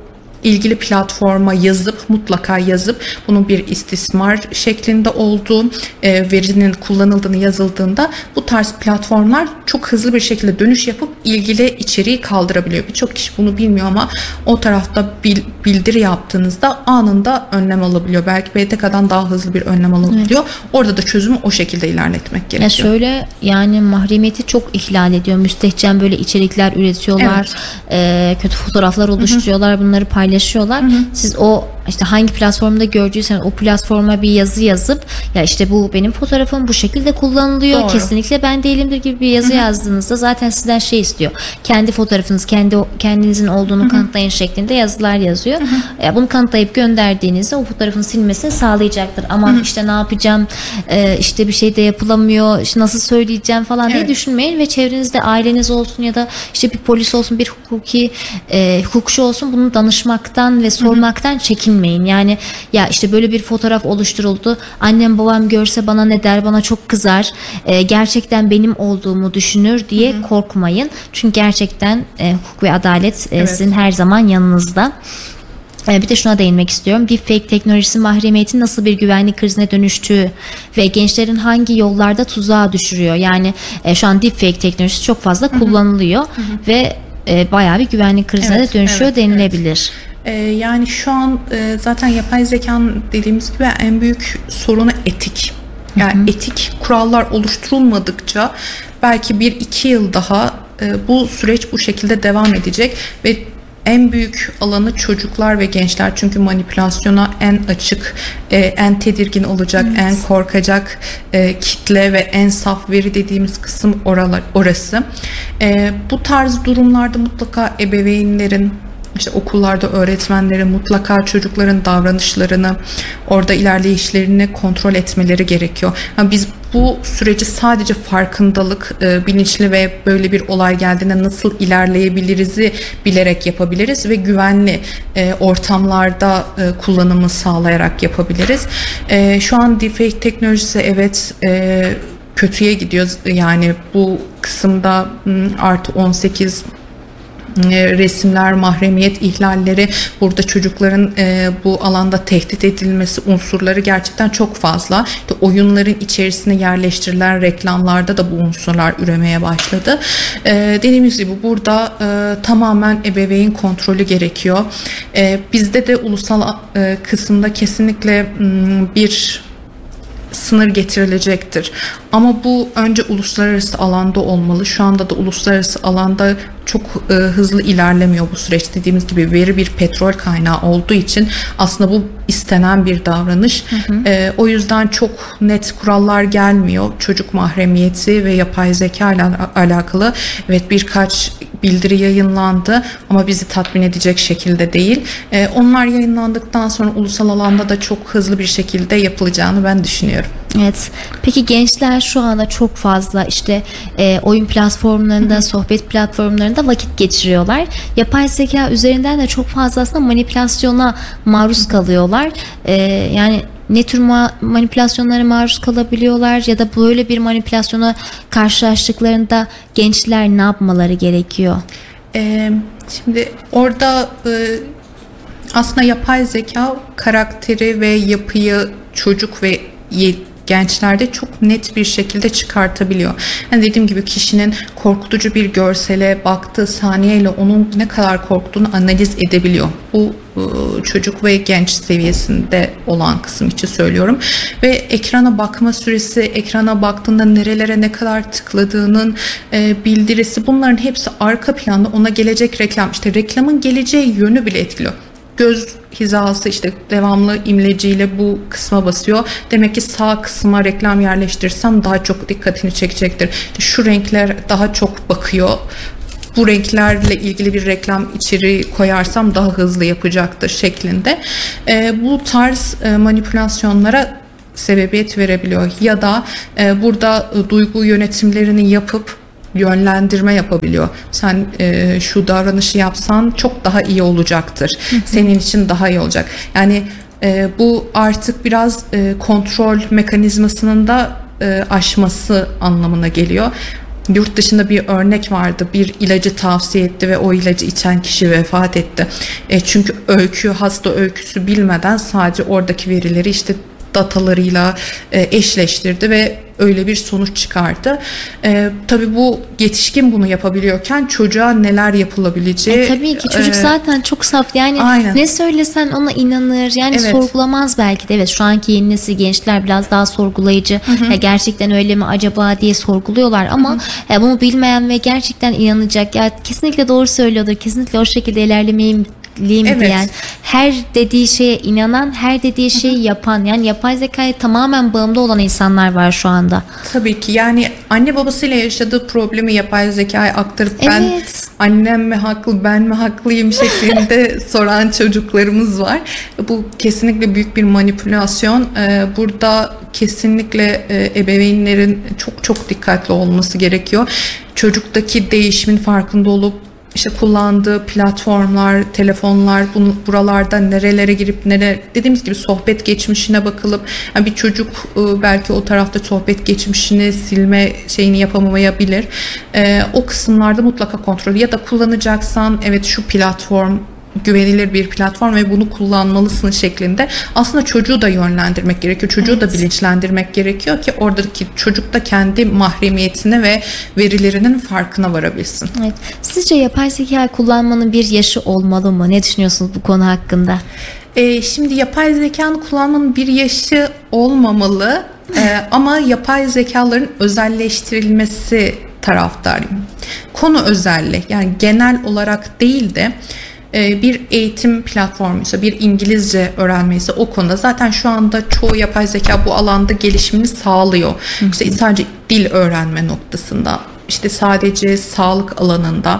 ilgili platforma yazıp mutlaka yazıp bunun bir istismar şeklinde olduğu, e, verinin kullanıldığını yazıldığında bu tarz platformlar çok hızlı bir şekilde dönüş yapıp ilgili içeriği kaldırabiliyor. Birçok kişi bunu bilmiyor ama o tarafta bil, bildiri yaptığınızda anında önlem alabiliyor. Belki B T K'dan daha hızlı bir önlem alabiliyor. Evet. Orada da çözümü o şekilde ilerletmek gerekiyor. Ya şöyle, yani mahremiyeti çok ihlal ediyor. Müstehcen böyle içerikler üretiyorlar. Evet. E, kötü fotoğraflar oluşturuyorlar. Hı-hı. Bunları paylaşıyorlar. Hı-hı. Siz o işte hangi platformda gördüysen o platforma bir yazı yazıp ya işte bu benim fotoğrafım bu şekilde kullanılıyor. Doğru. Kesinlikle ben değilimdir gibi bir yazı Hı-hı. yazdığınızda zaten sizden şey istiyor. Kendi fotoğrafınız, kendi kendinizin olduğunu Hı-hı. kanıtlayın şeklinde yazılar yazıyor. E, bunu kanıtlayıp gönderdiğinizde o fotoğrafın silmesini sağlayacaktır. Ama Hı-hı. işte ne yapacağım? E, işte bir şey de yapılamıyor. İşte nasıl söyleyeceğim falan evet. diye düşünmeyin ve çevrenizde aileniz olsun ya da işte bir polis olsun, bir hukuki e, hukukçu olsun, bunu danışmaktan ve sormaktan Hı-hı. çekinmeyin. Yani ya işte böyle bir fotoğraf oluşturuldu. Annem babam görse bana ne der? Bana çok kızar. E, gerçekten benim olduğumu düşünür diye Hı-hı. korkmayın. Çünkü gerçekten e, hukuk ve adalet e, evet. sizin her zaman yanınızda. Bir de şuna değinmek istiyorum. Deepfake teknolojisi mahremiyetin nasıl bir güvenlik krizine dönüştüğü ve gençlerin hangi yollarda tuzağa düşürüyor. Yani e, şu an deepfake teknolojisi çok fazla Hı-hı. kullanılıyor Hı-hı. ve e, bayağı bir güvenlik krizine evet, de dönüşüyor evet, denilebilir. Evet. Ee, yani şu an e, zaten yapay zekanın dediğimiz gibi en büyük sorunu etik. Yani Hı-hı. etik kurallar oluşturulmadıkça belki bir iki yıl daha e, bu süreç bu şekilde devam edecek ve en büyük alanı çocuklar ve gençler, çünkü manipülasyona en açık, e, en tedirgin olacak, evet. en korkacak e, kitle ve en saf veri dediğimiz kısım oralar, orası. E, bu tarz durumlarda mutlaka ebeveynlerin, İşte okullarda öğretmenlerin mutlaka çocukların davranışlarını, orada ilerleyişlerini kontrol etmeleri gerekiyor. Yani biz bu süreci sadece farkındalık, e, bilinçli ve böyle bir olay geldiğinde nasıl ilerleyebiliriz'i bilerek yapabiliriz ve güvenli e, ortamlarda e, kullanımı sağlayarak yapabiliriz. E, şu an deepfake teknolojisi evet e, kötüye gidiyor. Yani bu kısımda artı on sekiz resimler, mahremiyet ihlalleri, burada çocukların e, bu alanda tehdit edilmesi unsurları gerçekten çok fazla. İşte oyunların içerisine yerleştirilen reklamlarda da bu unsurlar üremeye başladı. E, dediğimiz gibi burada e, tamamen ebeveyn kontrolü gerekiyor. E, bizde de ulusal e, kısımda kesinlikle m, bir sınır getirilecektir. Ama bu önce uluslararası alanda olmalı. Şu anda da uluslararası alanda çok e, hızlı ilerlemiyor bu süreç. Dediğimiz gibi veri bir petrol kaynağı olduğu için aslında bu istenen bir davranış. Hı hı. E, o yüzden çok net kurallar gelmiyor. Çocuk mahremiyeti ve yapay zeka ile alakalı evet birkaç bildiri yayınlandı ama bizi tatmin edecek şekilde değil. E, onlar yayınlandıktan sonra ulusal alanda da çok hızlı bir şekilde yapılacağını ben düşünüyorum. Evet. Peki gençler şu anda çok fazla işte e, oyun platformlarında, Hı-hı. sohbet platformlarında vakit geçiriyorlar. Yapay zeka üzerinden de çok fazla aslında manipülasyona maruz kalıyorlar. E, yani ne tür ma- manipülasyonlara maruz kalabiliyorlar ya da böyle bir manipülasyona karşılaştıklarında gençler ne yapmaları gerekiyor? Ee, şimdi orada e, aslında yapay zeka karakteri ve yapıyı çocuk ve ye- gençlerde çok net bir şekilde çıkartabiliyor. Yani dediğim gibi kişinin korkutucu bir görsele baktığı saniyeyle onun ne kadar korktuğunu analiz edebiliyor. Bu çocuk ve genç seviyesinde olan kısım için söylüyorum. Ve ekrana bakma süresi, ekrana baktığında nerelere ne kadar tıkladığının e, bildirisi, bunların hepsi arka planda ona gelecek reklam, işte reklamın geleceği yönü bile etkiliyor. Göz hizası işte devamlı imleciyle bu kısma basıyor. Demek ki sağ kısma reklam yerleştirirsem daha çok dikkatini çekecektir. İşte şu renkler daha çok bakıyor. Bu renklerle ilgili bir reklam içeriği koyarsam daha hızlı yapacaktır şeklinde. E, bu tarz e, manipülasyonlara sebebiyet verebiliyor. Ya da e, burada e, duygu yönetimlerini yapıp yönlendirme yapabiliyor. Sen e, şu davranışı yapsan çok daha iyi olacaktır. Hı hı. Senin için daha iyi olacak. Yani e, bu artık biraz e, kontrol mekanizmasının da e, aşması anlamına geliyor. Yurt dışında bir örnek vardı. Bir ilacı tavsiye etti ve o ilacı içen kişi vefat etti. E, çünkü öykü, hasta öyküsü bilmeden sadece oradaki verileri işte datalarıyla e, eşleştirdi ve öyle bir sonuç çıkardı. E, tabii bu yetişkin bunu yapabiliyorken çocuğa neler yapılabileceği. E, tabii ki çocuk e, zaten çok saf. Yani aynen. ne söylesen ona inanır. Yani Evet. sorgulamaz belki de. Evet, şu anki yeni nesil gençler biraz daha sorgulayıcı. Ya gerçekten öyle mi acaba diye sorguluyorlar ama e, bunu bilmeyen ve gerçekten inanacak. Ya kesinlikle doğru söylüyordur. Kesinlikle o şekilde ilerlemeyeyim Evet. diyen, her dediği şeye inanan, her dediği şeyi yapan, yani yapay zekaya tamamen bağımlı olan insanlar var şu anda. Tabii ki, yani anne babasıyla yaşadığı problemi yapay zekaya aktarıp Evet. ben annem mi haklı, ben mi haklıyım şeklinde soran çocuklarımız var. Bu kesinlikle büyük bir manipülasyon. Ee, burada kesinlikle e, ebeveynlerin çok çok dikkatli olması gerekiyor. Çocuktaki değişimin farkında olup İşte kullandığı platformlar, telefonlar, bunu, buralarda nerelere girip nereye, dediğimiz gibi sohbet geçmişine bakılıp, yani bir çocuk belki o tarafta sohbet geçmişini silme şeyini yapamayabilir. Ee, o kısımlarda mutlaka kontrol, ya da kullanacaksan evet şu platform güvenilir bir platform ve bunu kullanmalısın şeklinde aslında çocuğu da yönlendirmek gerekiyor. Çocuğu evet. da bilinçlendirmek gerekiyor ki oradaki çocuk da kendi mahremiyetine ve verilerinin farkına varabilsin. Evet. Sizce yapay zeka kullanmanın bir yaşı olmalı mı? Ne düşünüyorsunuz bu konu hakkında? Ee, şimdi yapay zekanın kullanmanın bir yaşı olmamalı ee, ama yapay zekaların özelleştirilmesi taraftarıyım. Konu özelli, yani genel olarak değil de bir eğitim platformuysa, bir İngilizce öğrenmeyse o konuda zaten şu anda çoğu yapay zeka bu alanda gelişimini sağlıyor. Hı hı. İşte sadece dil öğrenme noktasında, işte sadece sağlık alanında,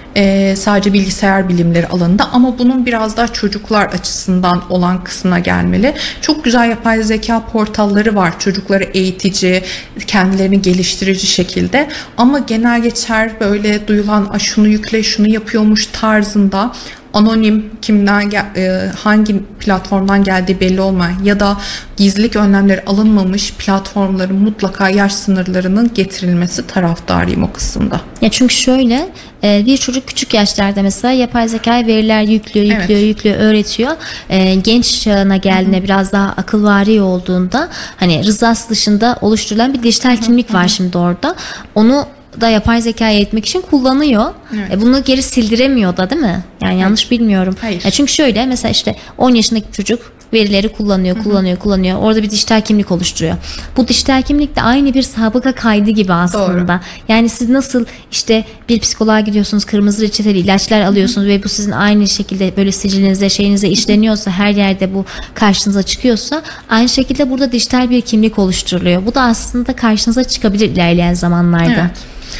sadece bilgisayar bilimleri alanında, ama bunun biraz daha çocuklar açısından olan kısmına gelmeli. Çok güzel yapay zeka portalları var, çocukları eğitici, kendilerini geliştirici şekilde, ama genel geçer böyle duyulan şunu yükle, şunu yapıyormuş tarzında anonim, kimden hangi platformdan geldiği belli olmayan ya da gizlilik önlemleri alınmamış platformların mutlaka yaş sınırlarının getirilmesi taraftarıyım o kısımda. Ya çünkü şöyle, bir çocuk küçük yaşlarda mesela yapay zekaya veriler yüklüyor, yüklüyor, evet. yüklüyor, öğretiyor. Genç çağına geldiğinde, Hı-hı. biraz daha akılvari olduğunda, hani rızası dışında oluşturulan bir dijital Hı-hı. kimlik var Hı-hı. şimdi orada. Onu da yapay zekaya eğitmek için kullanıyor. Evet. E bunu geri sildiremiyor da, değil mi? Yani evet. yanlış bilmiyorum. Hayır. Ya çünkü şöyle, mesela işte on yaşındaki çocuk verileri kullanıyor, Hı-hı. kullanıyor, kullanıyor. Orada bir dijital kimlik oluşturuyor. Bu dijital kimlik de aynı bir sabıka kaydı gibi aslında. Doğru. Yani siz nasıl işte bir psikoloğa gidiyorsunuz, kırmızı reçeteli ilaçlar alıyorsunuz Hı-hı. ve bu sizin aynı şekilde böyle sicilinize, şeyinize işleniyorsa, her yerde bu karşınıza çıkıyorsa, aynı şekilde burada dijital bir kimlik oluşturuluyor. Bu da aslında karşınıza çıkabilir ilerleyen zamanlarda. Evet.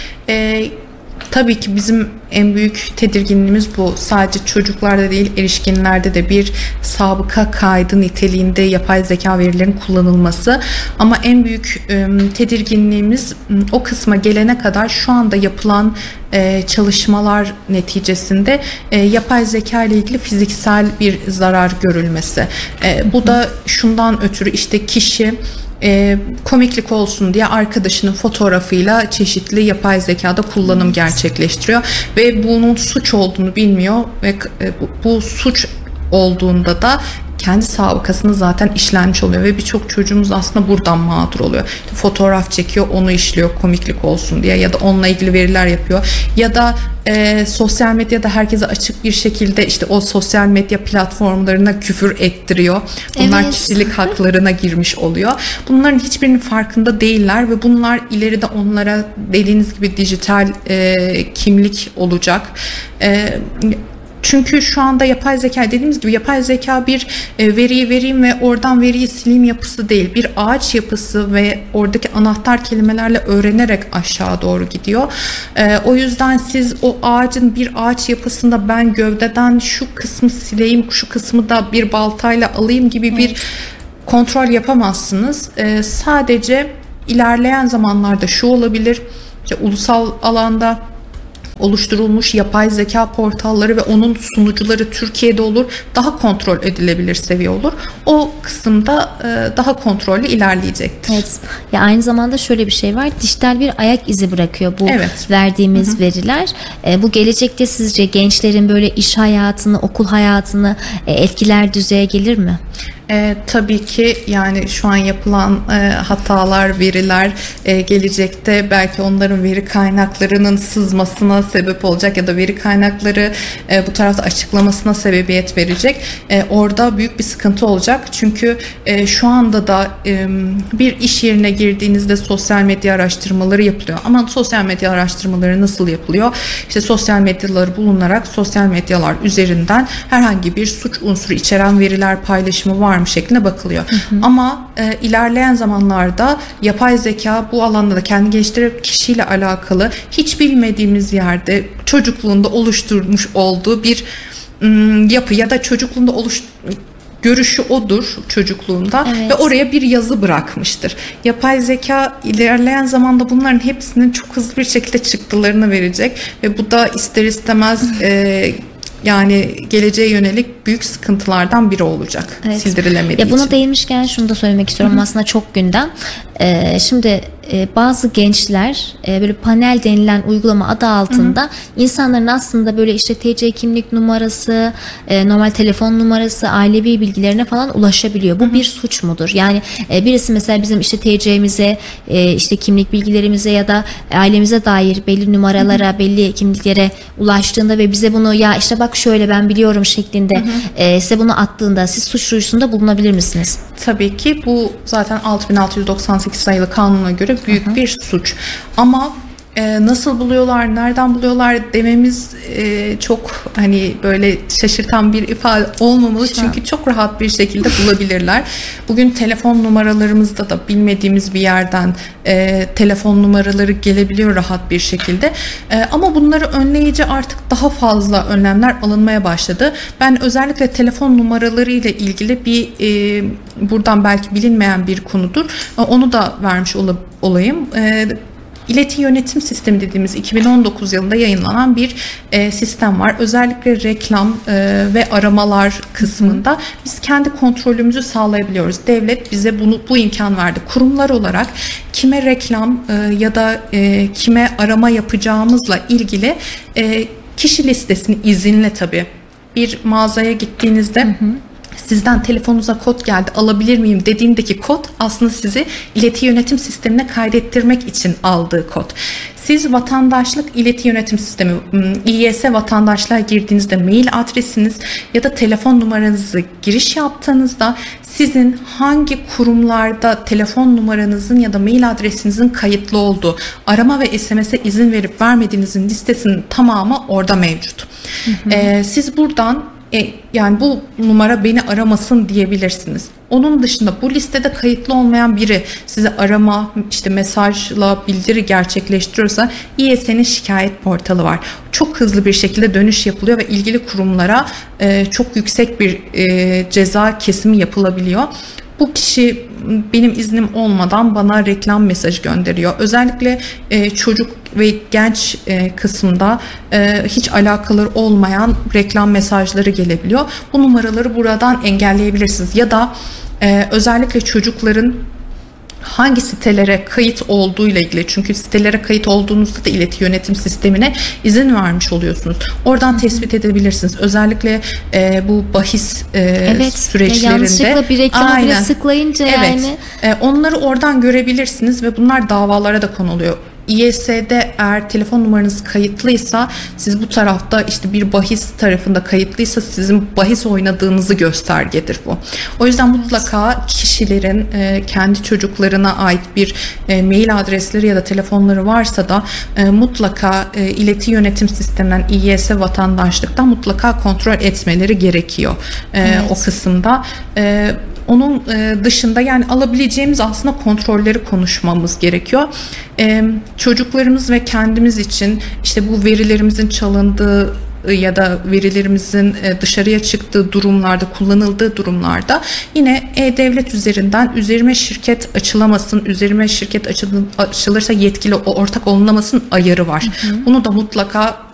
Ee, tabii ki bizim en büyük tedirginliğimiz bu. Sadece çocuklarda değil, erişkinlerde de bir sabıka kaydı niteliğinde yapay zeka verilerinin kullanılması. Ama en büyük e, tedirginliğimiz o kısma gelene kadar şu anda yapılan e, çalışmalar neticesinde e, yapay zeka ile ilgili fiziksel bir zarar görülmesi. E, bu da şundan ötürü, işte kişi E, komiklik olsun diye arkadaşının fotoğrafıyla çeşitli yapay zekada kullanım evet. gerçekleştiriyor ve bunun suç olduğunu bilmiyor ve e, bu, bu suç olduğunda da kendi sabıkasını zaten işlenmiş oluyor ve birçok çocuğumuz aslında buradan mağdur oluyor. Fotoğraf çekiyor, onu işliyor komiklik olsun diye, ya da onunla ilgili veriler yapıyor, ya da e, sosyal medyada herkese açık bir şekilde işte o sosyal medya platformlarına küfür ettiriyor. Bunlar evet. kişilik haklarına girmiş oluyor. Bunların hiçbirinin farkında değiller ve bunlar ileride onlara dediğiniz gibi dijital e, kimlik olacak. E, Çünkü şu anda yapay zeka, dediğimiz gibi yapay zeka bir e, veriyi vereyim ve oradan veriyi sileyim yapısı değil. Bir ağaç yapısı ve oradaki anahtar kelimelerle öğrenerek aşağı doğru gidiyor. E, o yüzden siz o ağacın bir ağaç yapısında ben gövdeden şu kısmı sileyim, şu kısmı da bir baltayla alayım gibi bir kontrol yapamazsınız. E, sadece ilerleyen zamanlarda şu olabilir, işte ulusal alanda oluşturulmuş yapay zeka portalları ve onun sunucuları Türkiye'de olur. Daha kontrol edilebilir seviye olur. O birçok kısımda e, daha kontrollü ilerleyecektir. Evet. Ya aynı zamanda şöyle bir şey var. Dijital bir ayak izi bırakıyor bu evet. verdiğimiz hı hı. veriler. E, bu gelecekte sizce gençlerin böyle iş hayatını, okul hayatını e, etkiler düzeye gelir mi? E, tabii ki yani şu an yapılan e, hatalar, veriler e, gelecekte belki onların veri kaynaklarının sızmasına sebep olacak ya da veri kaynakları e, bu tarafta açıklamasına sebebiyet verecek. E, orada büyük bir sıkıntı olacak. Çünkü e, şu anda da e, bir iş yerine girdiğinizde sosyal medya araştırmaları yapılıyor. Ama sosyal medya araştırmaları nasıl yapılıyor? İşte sosyal medyaları bulunarak sosyal medyalar üzerinden herhangi bir suç unsuru içeren veriler paylaşımı var mı şeklinde bakılıyor. Hı hı. Ama e, ilerleyen zamanlarda yapay zeka bu alanda da kendi geliştirip kişiyle alakalı hiç bilmediğimiz yerde çocukluğunda oluşturmuş olduğu bir ım, yapı ya da çocukluğunda oluş görüşü odur çocukluğunda evet. ve oraya bir yazı bırakmıştır. Yapay zeka ilerleyen zamanda bunların hepsinin çok hızlı bir şekilde çıktılarını verecek ve bu da ister istemez e, yani geleceğe yönelik büyük sıkıntılardan biri olacak. Evet. Sildirilemediği ya buna için. değinmişken şunu da söylemek istiyorum. Hı-hı. Aslında çok gündem. Ee, şimdi e, bazı gençler e, böyle panel denilen uygulama adı altında Hı-hı. insanların aslında böyle işte T C kimlik numarası, e, normal telefon numarası, ailevi bilgilerine falan ulaşabiliyor. Bu Hı-hı. bir suç mudur? Yani e, birisi mesela bizim işte T C'mize, e, işte kimlik bilgilerimize ya da ailemize dair belli numaralara, Hı-hı. belli kimliklere ulaştığında ve bize bunu ya işte bak şöyle ben biliyorum şeklinde e, size bunu attığında siz suç duyurusunda bulunabilir misiniz? Tabii ki bu zaten altı bin altı yüz doksan sekiz sayılı kanuna göre büyük Hı-hı. bir suç. Ama e, nasıl buluyorlar, nereden buluyorlar dememiz e, çok hani böyle şaşırtan bir ifade olmamalı. Şu Çünkü an. çok rahat bir şekilde bulabilirler. Bugün telefon numaralarımızda da bilmediğimiz bir yerden e, telefon numaraları gelebiliyor rahat bir şekilde. E, ama bunları önleyici artık daha fazla önlemler alınmaya başladı. Ben özellikle telefon numaraları ile ilgili bir e, buradan belki bilinmeyen bir konudur. E, onu da vermiş ol, olayım. E, İleti Yönetim Sistemi dediğimiz iki bin on dokuz yılında yayınlanan bir e, sistem var. Özellikle reklam e, ve aramalar kısmında biz kendi kontrolümüzü sağlayabiliyoruz. Devlet bize bunu bu imkan verdi. Kurumlar olarak kime reklam e, ya da e, kime arama yapacağımızla ilgili e, kişi listesini izinle tabii bir mağazaya gittiğinizde hı hı. sizden telefonunuza kod geldi alabilir miyim dediğindeki kod aslında sizi ileti yönetim sistemine kaydettirmek için aldığı kod. Siz vatandaşlık ileti yönetim sistemi İ Y S vatandaşlığa girdiğinizde mail adresiniz ya da telefon numaranızı giriş yaptığınızda sizin hangi kurumlarda telefon numaranızın ya da mail adresinizin kayıtlı olduğu, arama ve S M S'e izin verip vermediğinizin listesinin tamamı orada mevcut. Hı hı. Ee, siz buradan E, yani bu numara beni aramasın diyebilirsiniz. Onun dışında bu listede kayıtlı olmayan biri size arama, işte mesajla bildiri gerçekleştiriyorsa İ Y S'nin şikayet portalı var. Çok hızlı bir şekilde dönüş yapılıyor ve ilgili kurumlara e, çok yüksek bir e, ceza kesimi yapılabiliyor. Bu kişi benim iznim olmadan bana reklam mesajı gönderiyor. Özellikle e, çocuk ve genç e, kısımda e, hiç alakaları olmayan reklam mesajları gelebiliyor. Bu numaraları buradan engelleyebilirsiniz. Ya da e, özellikle çocukların hangi sitelere kayıt olduğuyla ilgili, çünkü sitelere kayıt olduğunuzda da ileti yönetim sistemine izin vermiş oluyorsunuz. Oradan tespit edebilirsiniz. Özellikle e, bu bahis e, evet, süreçlerinde. Yanlışlıkla bir reklama bile sıklayınca evet, yani. E, onları oradan görebilirsiniz ve bunlar davalara da konuluyor. İ Y S'de eğer telefon numaranız kayıtlıysa siz bu tarafta işte bir bahis tarafında kayıtlıysa sizin bahis oynadığınızı göstergedir bu. O yüzden mutlaka kişilerin e, kendi çocuklarına ait bir e, mail adresleri ya da telefonları varsa da e, mutlaka e, ileti yönetim sisteminden İ Y S vatandaşlıktan mutlaka kontrol etmeleri gerekiyor e, evet. o kısımda. E, Onun dışında yani alabileceğimiz aslında kontrolleri konuşmamız gerekiyor. Çocuklarımız ve kendimiz için işte bu verilerimizin çalındığı ya da verilerimizin dışarıya çıktığı durumlarda, kullanıldığı durumlarda yine E-Devlet üzerinden üzerime şirket açılamasın, üzerime şirket açılırsa yetkili ortak olunamasın ayarı var. Hı hı. Bunu da mutlaka